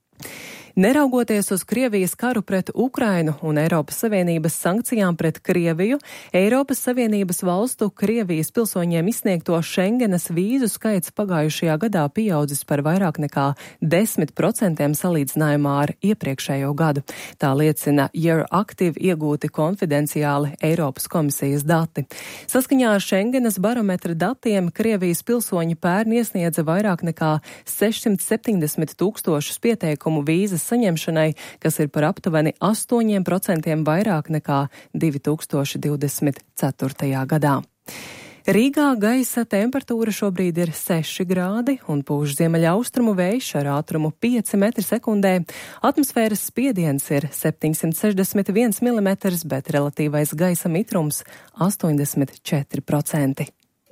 Neraugoties uz Krievijas karu pret Ukrainu un Eiropas Savienības sankcijām pret Krieviju, Eiropas Savienības valstu Krievijas pilsoņiem izsniegto Schengenas vīzu skaits pagājušajā gadā pieaudzis par vairāk nekā desmit procentiem salīdzinājumā ar iepriekšējo gadu. Tā liecina Euractiv iegūti konfidenciāli Eiropas komisijas dati. Saskaņā ar Schengenas barometra datiem Krievijas pilsoņi pērn iesniedza vairāk nekā sešsimt septiņdesmit tūkstošus pieteikumu vīzas saņemšanai, kas ir par aptuveni astoņiem procentiem vairāk nekā divi tūkstoši divdesmit ceturtajā gadā. Rīgā gaisa temperatūra šobrīd ir seši grādi un pūš ziemeļaustrumu vējš ar ātrumu pieci metri sekundē. Atmosfēras spiediens ir septiņsimt sešdesmit viens milimetrs, bet relatīvais gaisa mitrums astoņdesmit četri procenti.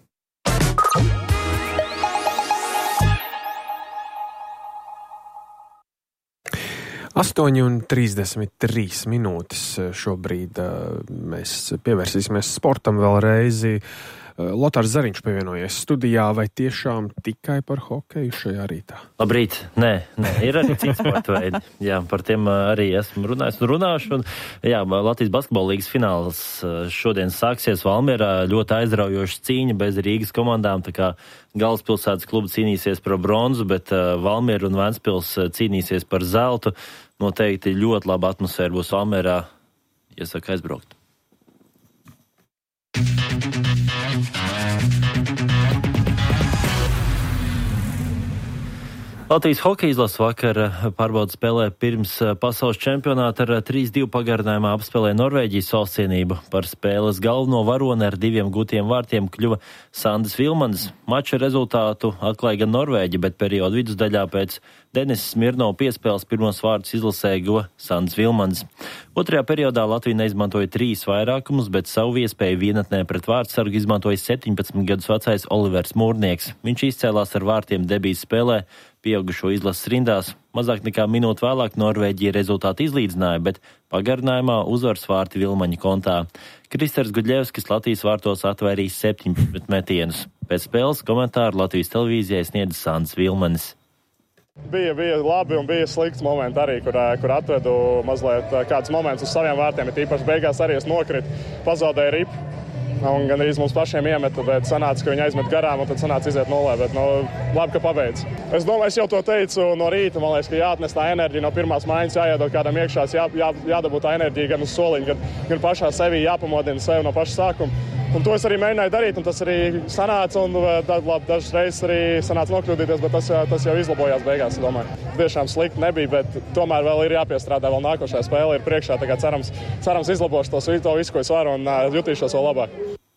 astoņi un trīsdesmit trīs minūtes šobrīd mēs pievērsīsimies sportam vēlreiz. Lotārs Zariņš pievienojies studijā, vai tiešām tikai par hokeju šajā rītā?
Labrīt, nē, nē, ir arī cits sporta veidi. Jā, par tiem arī esmu runājis un runāšu. Un, jā, Latvijas basketbola līgas fināls šodien sāksies Valmierā, ļoti aizraujoša cīņa bez Rīgas komandām, tā kā galvaspilsētas kluba cīnīsies par bronzu, bet Valmiera un Ventspils cīnīsies par zeltu. Noteikti ļoti laba atmosfēra būs Valmierā, iesaka aizbraukt. Latvijas hokeja izlase vakar pārbaudas spēlē pirms pasaules čempionāta ar trīs divi pagarinājumā apspēlēja Norvēģijas valstsienību. Par spēles galveno varoni ar diviem gūtiem vārtiem kļuva Sandis Vilmans. Mača rezultātu atklāja gan Norvēģi, bet periodu vidusdaļā pēc Denis Smirnova piespēles pirmos vārdus izlasēja guva Sandis Vilmans. Otrajā periodā Latvija neizmantoja trīs vairākumus, bet savu iespēju vienatnē pret vārtsargu izmantoja septiņpadsmit gadus vecais Olivers Mūrnieks. Viņš izcēlās ar vārtiem debijas spēlē pieaugušo izlases rindās. Mazāk nekā minūti vēlāk Norvēģija rezultātu izlīdzināja, bet pagarinājumā uzvaras vārti Vilmaņa kontā. Kristers Gudļevskis Latvijas vārtos atvairīja septiņpadsmit metienus. Pēc spēles komentāru Latvijas televīzijai sniedza Sandis Vilmanis.
Bija, bija labi un bija slikts momenti arī, kur, kur atvedu mazliet kādus momentus uz saviem vārtiem, bet īpaši beigās arī es nokritu, pazaudēju ripu. Un gan arī mums pašiem iemeta, bet sanāca, ka viņi aizmet garām, un tad sanāca iziet nulē, bet nu, labi, ka pabeidz. Es domāju, es jau to teicu no rīta, man liekas, ka jāatnes tā enerģija no pirmās maiņas, jāiedod kādam iekšā, jā, jā, jādabūt tā enerģija gan uz soliņa, gan, gan pašā sevī jāpamodina sevi no paša sākuma. Un to es arī mēģināju darīt, un tas arī sanāca, un labi, dažas reizes arī sanāca nokļūdīties, bet tas, tas jau izlabojās beigās, es domāju. Tiešām slikti nebija, bet tomēr vēl ir jāpiestrādā, vēl nākošajā spēle ir priekšā, tā kā cerams, cerams izlabošu to visu, ko es varu, un uh, jutīšos vēl labāk.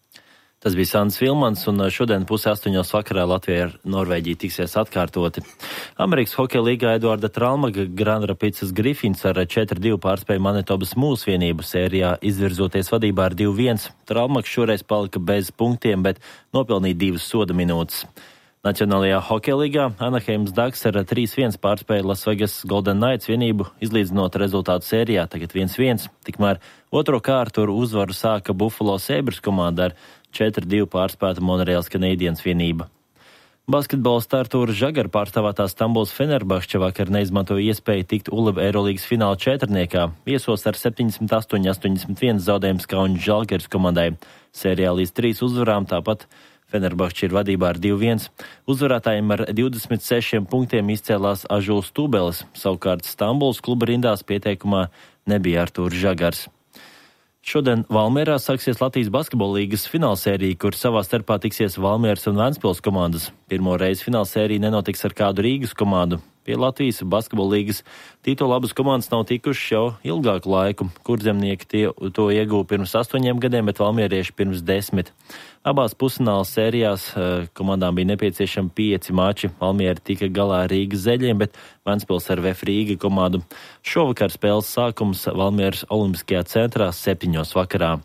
Tas bija Sandis Vilmans, un šodien pusē astoņos vakarā Latvija ar Norvēģiju tiksies atkārtoti. Amerikas hokeja līgā Eduarda Tralmaga Grand Rapids Griffins ar četri divi pārspēja Manitobas Mūsu vienību sērijā, izvirzoties vadībā ar divi viens. Tralmags šoreiz palika bez punktiem, bet nopelnīja divas soda minūtes. Nacionālajā hokeja līgā Anaheimas Ducks ar trīs viens pārspēja Las Vegas Golden Knights vienību, izlīdzinot rezultātu sērijā, tagad viens viens. Tikmēr otro kārtu uzvaru sāka Buffalo Sabres komanda ar četri divi pārspēta Monreāls Canadiens vienība. Basketbolista Artūra Žagara pārstāvētā Stambuls Fenerbahče vakar neizmantoja iespēju tikt U L E B Eirolīgas fināla četrniekā. Viesos ar septiņdesmit astoņi astoņdesmit viens zaudējums Kaunas Žalgiris komandai. Sērijā līdz trīs uzvarām, tāpat Fenerbahče ir vadībā ar divi viens. Uzvarētājiem ar divdesmit sešiem punktiem izcēlās Ažuls Tūbelis, savukārt Stambuls kluba rindās pieteikumā nebija Artūrs Žagars. Šodien Valmierā sāksies Latvijas basketbola līgas finālsērija, kur savā starpā tiksies Valmieras un Ventspils komandas. Pirmo reizi finālsērija nenotiks ar kādu Rīgas komandu. Pie Latvijas basketbola līgas titula abas komandas nav tikušas jau ilgāku laiku. Kurzemnieki tie, to ieguva pirms astoņiem gadiem, bet valmierieši pirms desmit. Abās pusfināla sērijās komandām bija nepieciešami pieci mači. Valmieri tika galā ar Rīgas zeļiem, bet Ventspils ar V F Rīga komandu. Šovakar spēles sākums Valmieras Olimpiskajā centrā septiņos vakarā.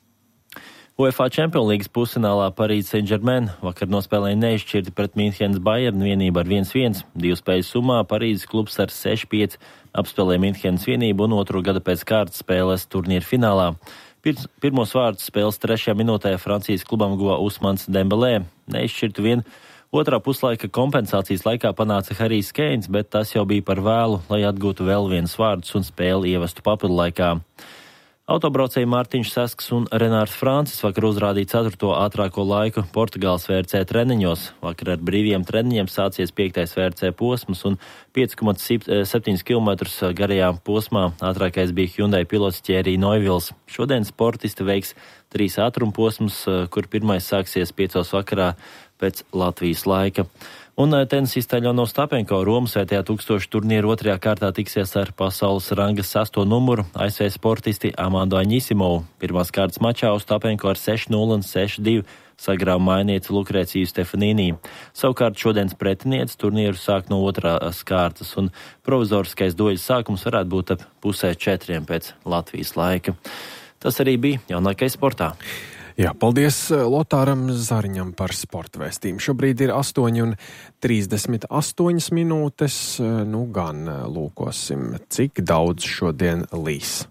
UEFA Champions League pusfinālā Parīzes Saint-Germain vakar nospēlēja neizšķirti pret Münchenes Bayern vienību ar viens viens. Divu spēļu summā Parīzes klubs ar seši pieci apspēlēja Münchenes vienību un otro gada pēc kārtas spēlēs turnīra finālā. Pirmos vārdus spēles trešajā minūtē Francijas klubam guva Usmans Dembelē. Neizšķirtu vien otrā puslaika kompensācijas laikā panāca Harijs Keins, bet tas jau bija par vēlu, lai atgūtu vēl vienus vārdus un spēli ievestu papildu laikā. Autobraucēji Mārtiņš Sasks un Renārs Francis vakar uzrādīja ceturto ātrāko laiku Portugāles V R C treniņos. Vakar ar brīviem treniņiem sācies piektais V R C posms un pieci komats septiņi kilometrus garajā posmā ātrākais bija Hyundai pilots Thierry Neuvils. Šodien sportisti veiks trīs ātruma posmus, kur pirmais sāksies piecos vakarā pēc Latvijas laika. Un tenisistā Ļono Stapenko Romas svētajā tūkstošu turnīra otrajā kārtā tiksies ar pasaules ranga sesto numuru A S V sportisti Amandu Aņisimovu. Pirmās kārtas mačā uz Stapenko ar seši nulle un seši divi sagrāva mainnieci Lukreciju Stefanīnī. Savukārt šodienas pretinieci turnīru sāk no otrās kārtas, un provizoriskais doļas sākums varētu būt ap pusē četriem pēc Latvijas laika. Tas arī bija jaunākais sportā.
Jā, paldies Lotāram Zariņam par sporta vēstījumu. Šobrīd ir astoņi un trīsdesmit astoņas minūtes. Nu gan lūkosim, cik daudz šodien līs.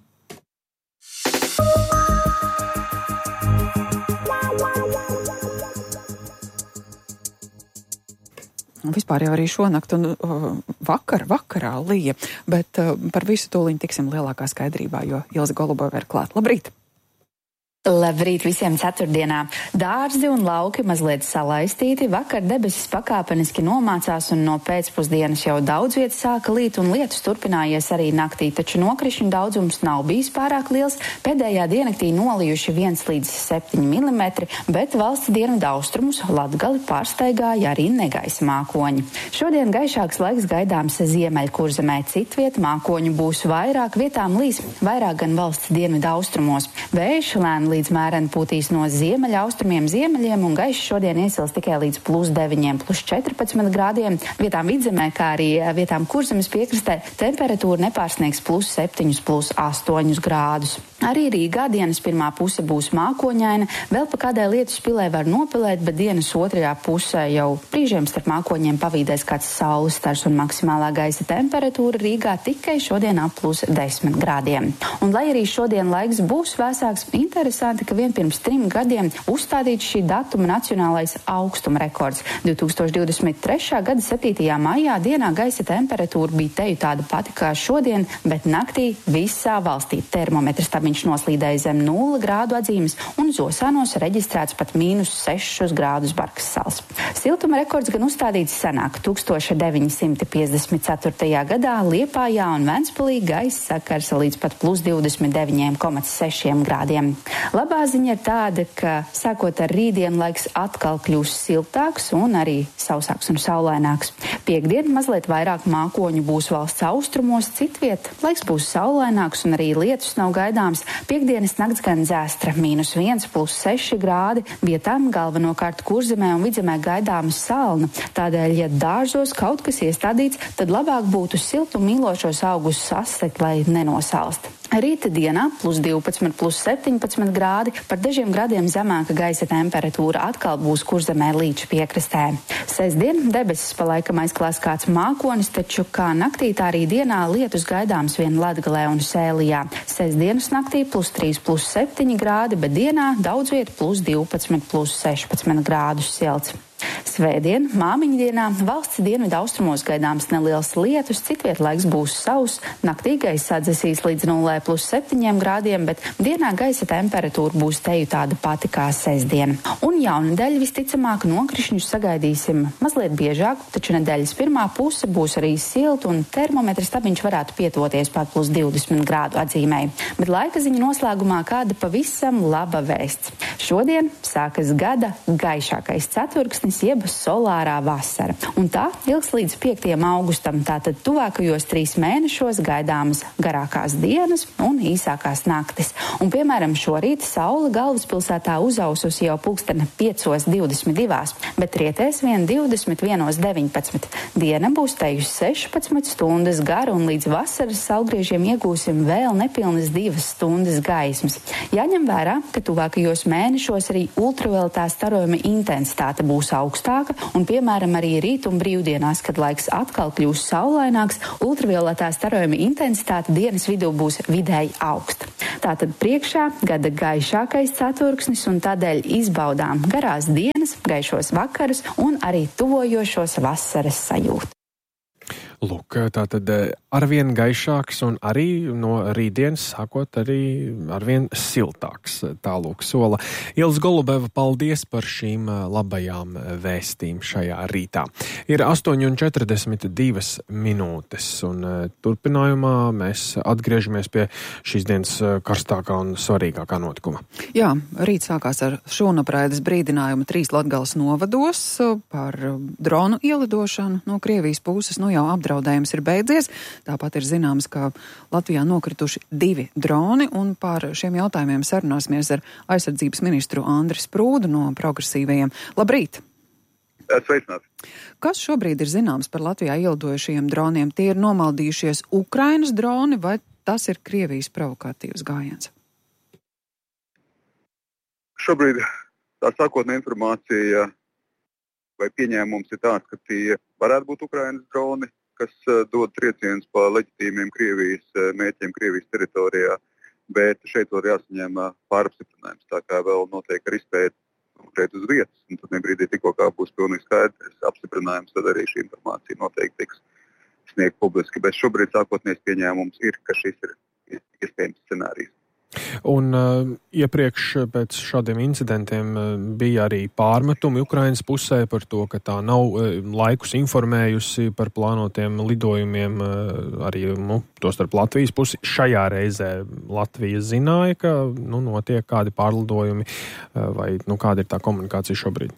Vispār jau arī šonakt un uh, vakar, vakarā lija, bet uh, par visu tūliņ tiksim lielākā skaidrībā, jo Ilze Golubova ir klāt. Labrīt!
Labrīt visiem ceturtdienā. Dārzi un lauki mazliet salaistīti, vakar debesis pakāpeniski nomācās un no pēcpusdienas jau daudz vietas sāka līt un lietus turpinājies arī naktī, taču nokrišņu daudzums nav bijis pārāk liels. Pēdējā diennaktī nolijuši viens līdz septiņi milimetri, bet valsts dienvidu austrumus Latgali pārsteigāja arī negaisa mākoņi. Šodien gaišāks laiks gaidāms Ziemeļkurzemē, citviet mākoņu būs vairāk, vietām līs vairāk gan valsts dienvidu austrumos. Vējš lēni līdz mēreni pūtīs no ziemeļa austrumiem ziemeļiem un gaišs šodien iesils tikai līdz plus deviņiem, plus četrpadsmit grādiem. Vietām vidzemē, kā arī vietām Kurzemes piekrastē, temperatūra nepārsniegs plus septiņus, plus astoņus grādus. Arī Rīgā dienas pirmā puse būs mākoņaina, vēl pa kādai lietus pilē var nopilēt, bet dienas otrajā pusē jau brīžiem starp mākoņiem pavīdēs kāds saules stars un maksimālā gaisa temperatūra Rīgā tikai šodien ap plus desmit grādiem. Un lai arī šodien laiks būs vēsāks, interesanti, ka vien pirms trim gadiem uzstādīts šī datuma nacionālais augstuma rekords. divi tūkstoši divdesmit trešā gada septītajā maijā dienā gaisa temperatūra bija teju tāda pati kā šodien, bet naktī visā valstī termometrs tabiņš noslīdēja zem nulles grādu atzīmes un Zosānos reģistrēts pat mīnus sešus grādus Barkas salas. Siltuma rekords gan uzstādīts senāk, tūkstoš deviņi simti piecdesmit ceturtajā gadā Liepājā un Ventspilī gaisa sakars līdz pat plus divdesmit deviņi komats seši grādiem. Labā ziņa ir tāda, ka sākot ar rītdienu laiks atkal kļūs siltāks un arī sausāks un saulaināks. Piektdien mazliet vairāk mākoņu būs valsts austrumos, citviet laiks būs saulaināks un arī lietus nav gaidāms. Piektdienas nakts gan dzēstra, mīnus viens, plus seši grādi, vietām galvenokārt Kurzemē un Vidzemē gaidāma salna. Tādēļ, ja dārzos kaut kas iestādīts, tad labāk būtu siltu mīlošos augus sasekt, lai nenosalst. Rīta dienā plus divpadsmit, plus septiņpadsmit grādi, par dažiem gradiem zemāka gaisa temperatūra atkal būs Kurzemē līča piekrastē. Sestdien debesis pa laikam aizklās kāds mākonis, taču kā naktī tā arī dienā lietus gaidāms vien Latgalē un Sēlijā. Sestdienas naktī plus trīs, plus septiņi grādi, bet dienā daudz viet plus divpadsmit, plus sešpadsmit grādus silts. Svētdien, māmiņu dienā, valsts dienvidu austrumos gaidāms neliels lietus, citviet laiks būs sauss, naktī gaisa atdzesīs līdz nulē plus septiņiem grādiem, bet dienā gaisa temperatūra būs teju tāda pati kā sestdien. Un jaunadēļ visticamāk nokrišņus sagaidīsim mazliet biežāk, taču nedēļas pirmā puse būs arī silta un termometra stabiņš varētu pietuvoties pat plus divdesmit grādu atzīmēji. Bet laika ziņa noslēgumā kāda pavisam laba vēsts. Šodien sākas gada gaišākais ceturksnis, jeb solārā vasara. Un tā ilgs līdz piektajam augustam, tātad tuvākajos trīs mēnešos gaidāmas garākās dienas un īsākās naktis. Un, piemēram, šorīt saule galvaspilsētā uzaususi jau pulksteni piecos divdesmit divās, bet rietēs vien divdesmit vienos deviņpadsmit. Diena būs teju sešpadsmit stundas gara un līdz vasaras saulgriežiem iegūsim vēl nepilnas divas stundas gaismas. Jāņem vērā, ka tuvākajos mēnešos arī ultravioletā starojuma intensitāte būs augstāka, un, piemēram, arī rīt un brīvdienās, kad laiks atkal kļūs saulaināks, ultravioletā starojuma intensitāte dienas vidū būs vidēji augsta. Tātad priekšā gada gaišākais ceturksnis, un tādēļ izbaudām garās dienas, gaišos vakarus un arī tuvojošos vasaras sajūtu.
Lūk, tātad arvien gaišāks un arī no rītdienas sākot arī arvien siltāks. Tālūk sola. Ilze Golubeva, paldies par šīm labajām vēstīm šajā rītā. Ir astoņi un četrdesmit divas minūtes, un turpinājumā mēs atgriežamies pie šīs dienas karstākā un svarīgākā notikuma.
Jā, rīt sākās ar šūnapraides brīdinājumu trīs Latgales novados par dronu ielidošanu no Krievijas puses. Nu jau apdraudējums ir beidzies. Tāpat ir zināms, ka Latvijā nokrituši divi droni, un par šiem jautājumiem sarunāsimies ar aizsardzības ministru Andri Sprūdu no progresīvajiem. Labrīt!
Sveicināti!
Kas šobrīd ir zināms par Latvijā ielidojušajiem droniem? Tie ir nomaldījušies Ukrainas droni, vai tas ir Krievijas provokatīvs gājiens?
Šobrīd tā sākotnē informācija vai pieņēmums ir tāds, ka tie varētu būt Ukrainas droni, kas uh, dod triecienus pa leģitīmiem Krievijas uh, mērķiem Krievijas teritorijā, bet šeit vēl jāsaņem uh, pārapstiprinājums, tā kā vēl notiek ar izpēti konkrēti uz vietas, un tad nebrīdī tikko kā būs pilnīgi skaidrs apstiprinājums, tad arī šī informācija noteikti tiks sniegt publiski, bet šobrīd sākotnējais pieņēmums ir, ka šis ir iespējams scenārijs.
Un uh, iepriekš pēc šādiem incidentiem uh, bija arī pārmetumi Ukrainas pusē par to, ka tā nav uh, laikus informējusi par plānotiem lidojumiem uh, arī, nu, tostarp Latvijas pusi. Šajā reizē Latvija zināja, ka, nu, notiek kādi pārlidojumi uh, vai, nu, kāda ir tā komunikācija šobrīd?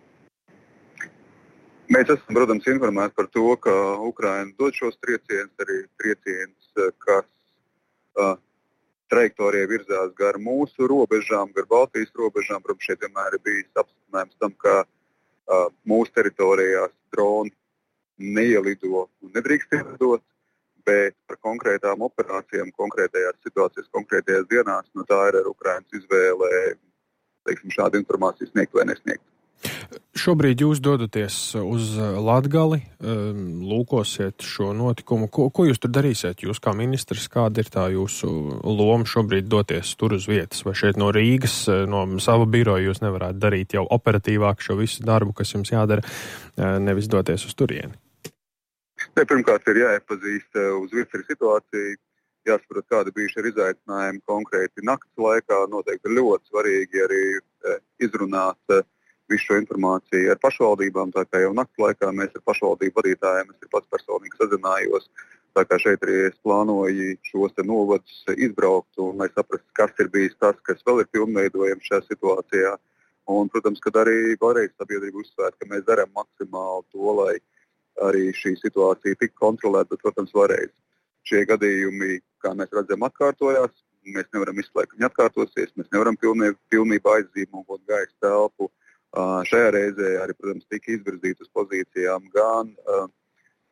Mēs esam, protams, informēti par to, ka Ukraina dod šos triecienus, arī triecienus, kas uh, trajektorija virzās gar mūsu robežām, gar Baltijas robežām. Protams, šeit vienmēr ir bijis apstiprinājums tam, ka uh, mūsu teritorijās droni neielido un nedrīkst ielidot, bet par konkrētām operācijām, konkrētajās situācijās, konkrētajās dienās, nu tā ir ar Ukrainas izvēle, teiksim, šādu informāciju sniegt vai nesniegt.
Šobrīd jūs dodaties uz Latgali, lūkosiet šo notikumu. Ko, ko jūs tur darīsiet? Jūs kā ministrs, kāda ir tā jūsu loma šobrīd doties tur uz vietas? Vai šeit no Rīgas, no sava biroja jūs nevarētu darīt jau operatīvāk šo visu darbu, kas jums jādara, nevis doties uz turieni?
Ne, pirmkārt ir jāiepazīst uz vietas situāciju, jāsaprot, kāda bijuši ar izaicinājumu konkrēti nakts laikā. Noteikti ir ļoti svarīgi arī izrunāt visu šo informāciju ar pašvaldībām, tā kā jau nakts laikā mēs ar pašvaldību vadītājiem, es ir pats personīgi sazinājos, tā kā šeit arī es plānoju šos te novadus izbraukt un lai saprastu, kas ir bijis tas, kas vēl ir pilnveidojams šajā situācijā. Un, protams, kad arī vēlreiz sabiedrība uzsvērt, ka mēs darām maksimāli to, lai arī šī situācija tik kontrolēta, bet, protams, vēlreiz šie gadījumi, kā mēs redzam, atkārtojās, mēs nevaram izslēgt, ka viņi atkārtosies, mēs nevaram pilnībā, pilnībā aizzīmot gaisa telpu. Uh, šajā reizē arī, protams, tika izvirzīti uz pozīcijām gan uh,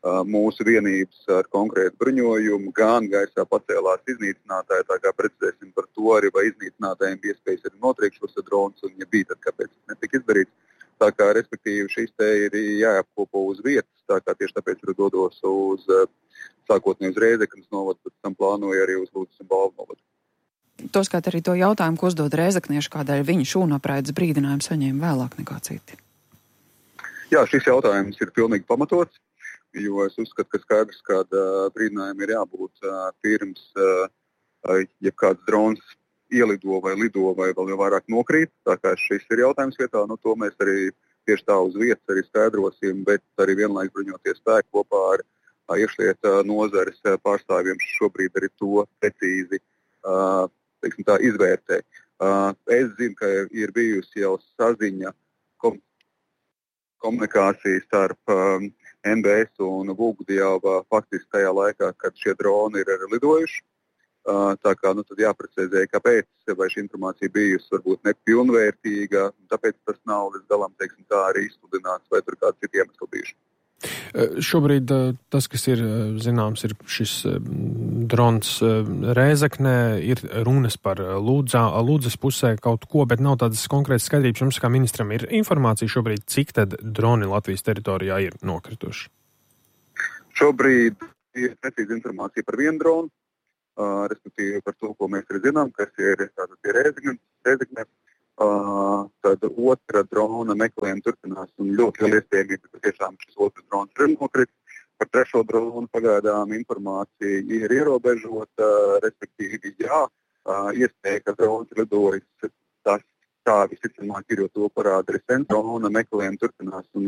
mūsu vienības ar konkrētu bruņojumu, gan gaisā pacēlās iznīcinātāji, tā kā precizēsim par to arī, vai iznīcinātājiem bija iespējas arī notriekt šos dronus, un ja bija, tad kāpēc tas netika izdarīts. Tā kā, respektīvi, šis te ir jāapkopo uz vietas, tā kā tieši tāpēc arī dodos uz sākotnēji uz Rēzeknes novadu, pēc tam plānoju arī uz Lūdzes un Balvu novadu.
Toskārt arī to jautājumu, ko uzdod rēzeknieši, kādēļ viņi šūnapraides brīdinājumu saņēma vēlāk nekā citi.
Jā, šis jautājums ir pilnīgi pamatots, jo es uzskatu, ka skaidrs, kāda brīdinājuma ir jābūt pirms, ja kāds drons ielido vai lido vai vēl jau vairāk nokrīt. Tā kā šis ir jautājums vietā, nu to mēs arī tieši tā uz vietas arī skaidrosim, bet arī vienlaikus bruņoties spēki kopā ar iekšlietu nozares pārstāvjiem šobrīd arī to precīzi teiksim tā, izvērtē. Es zinu, ka ir bijusi jau saziņa kom komunikācija starp N B S un Vulgudi jau faktiski tajā laikā, kad šie droni ir arī lidojuši. Tā kā nu, tad jāprecizē, kāpēc, vai šī informācija bijusi varbūt nepilnvērtīga, tāpēc tas nav līdz galam, teiksim, tā arī izsludināts, vai tur kāds citi iemesli bijuši.
Šobrīd tas, kas ir zināms, ir šis drons Rēzeknē, ir runas par Lūdzā, Lūdzes pusē kaut ko, bet nav tādas konkrētas skaidrības. Jums kā ministram ir informācija šobrīd, cik tad droni Latvijas teritorijā ir nokrituši? Šobrīd ir precīza informācija par vienu dronu, uh, respektīvi par to, ko mēs arī zinām, kas ir tātad pie Rēzeknē. Uh, tad otra drona meklējuma turpinās un ļoti liela iespējamība, ka tiešām šis otrs drons ir nokritis. Par trešo dronu pagaidām informācija ir ierobežota, respektīvi jā, uh, iespēja, ka drons ir lidojis, tas tā visticamāk ir, jo to parāda arī sen drona meklējuma turpinās un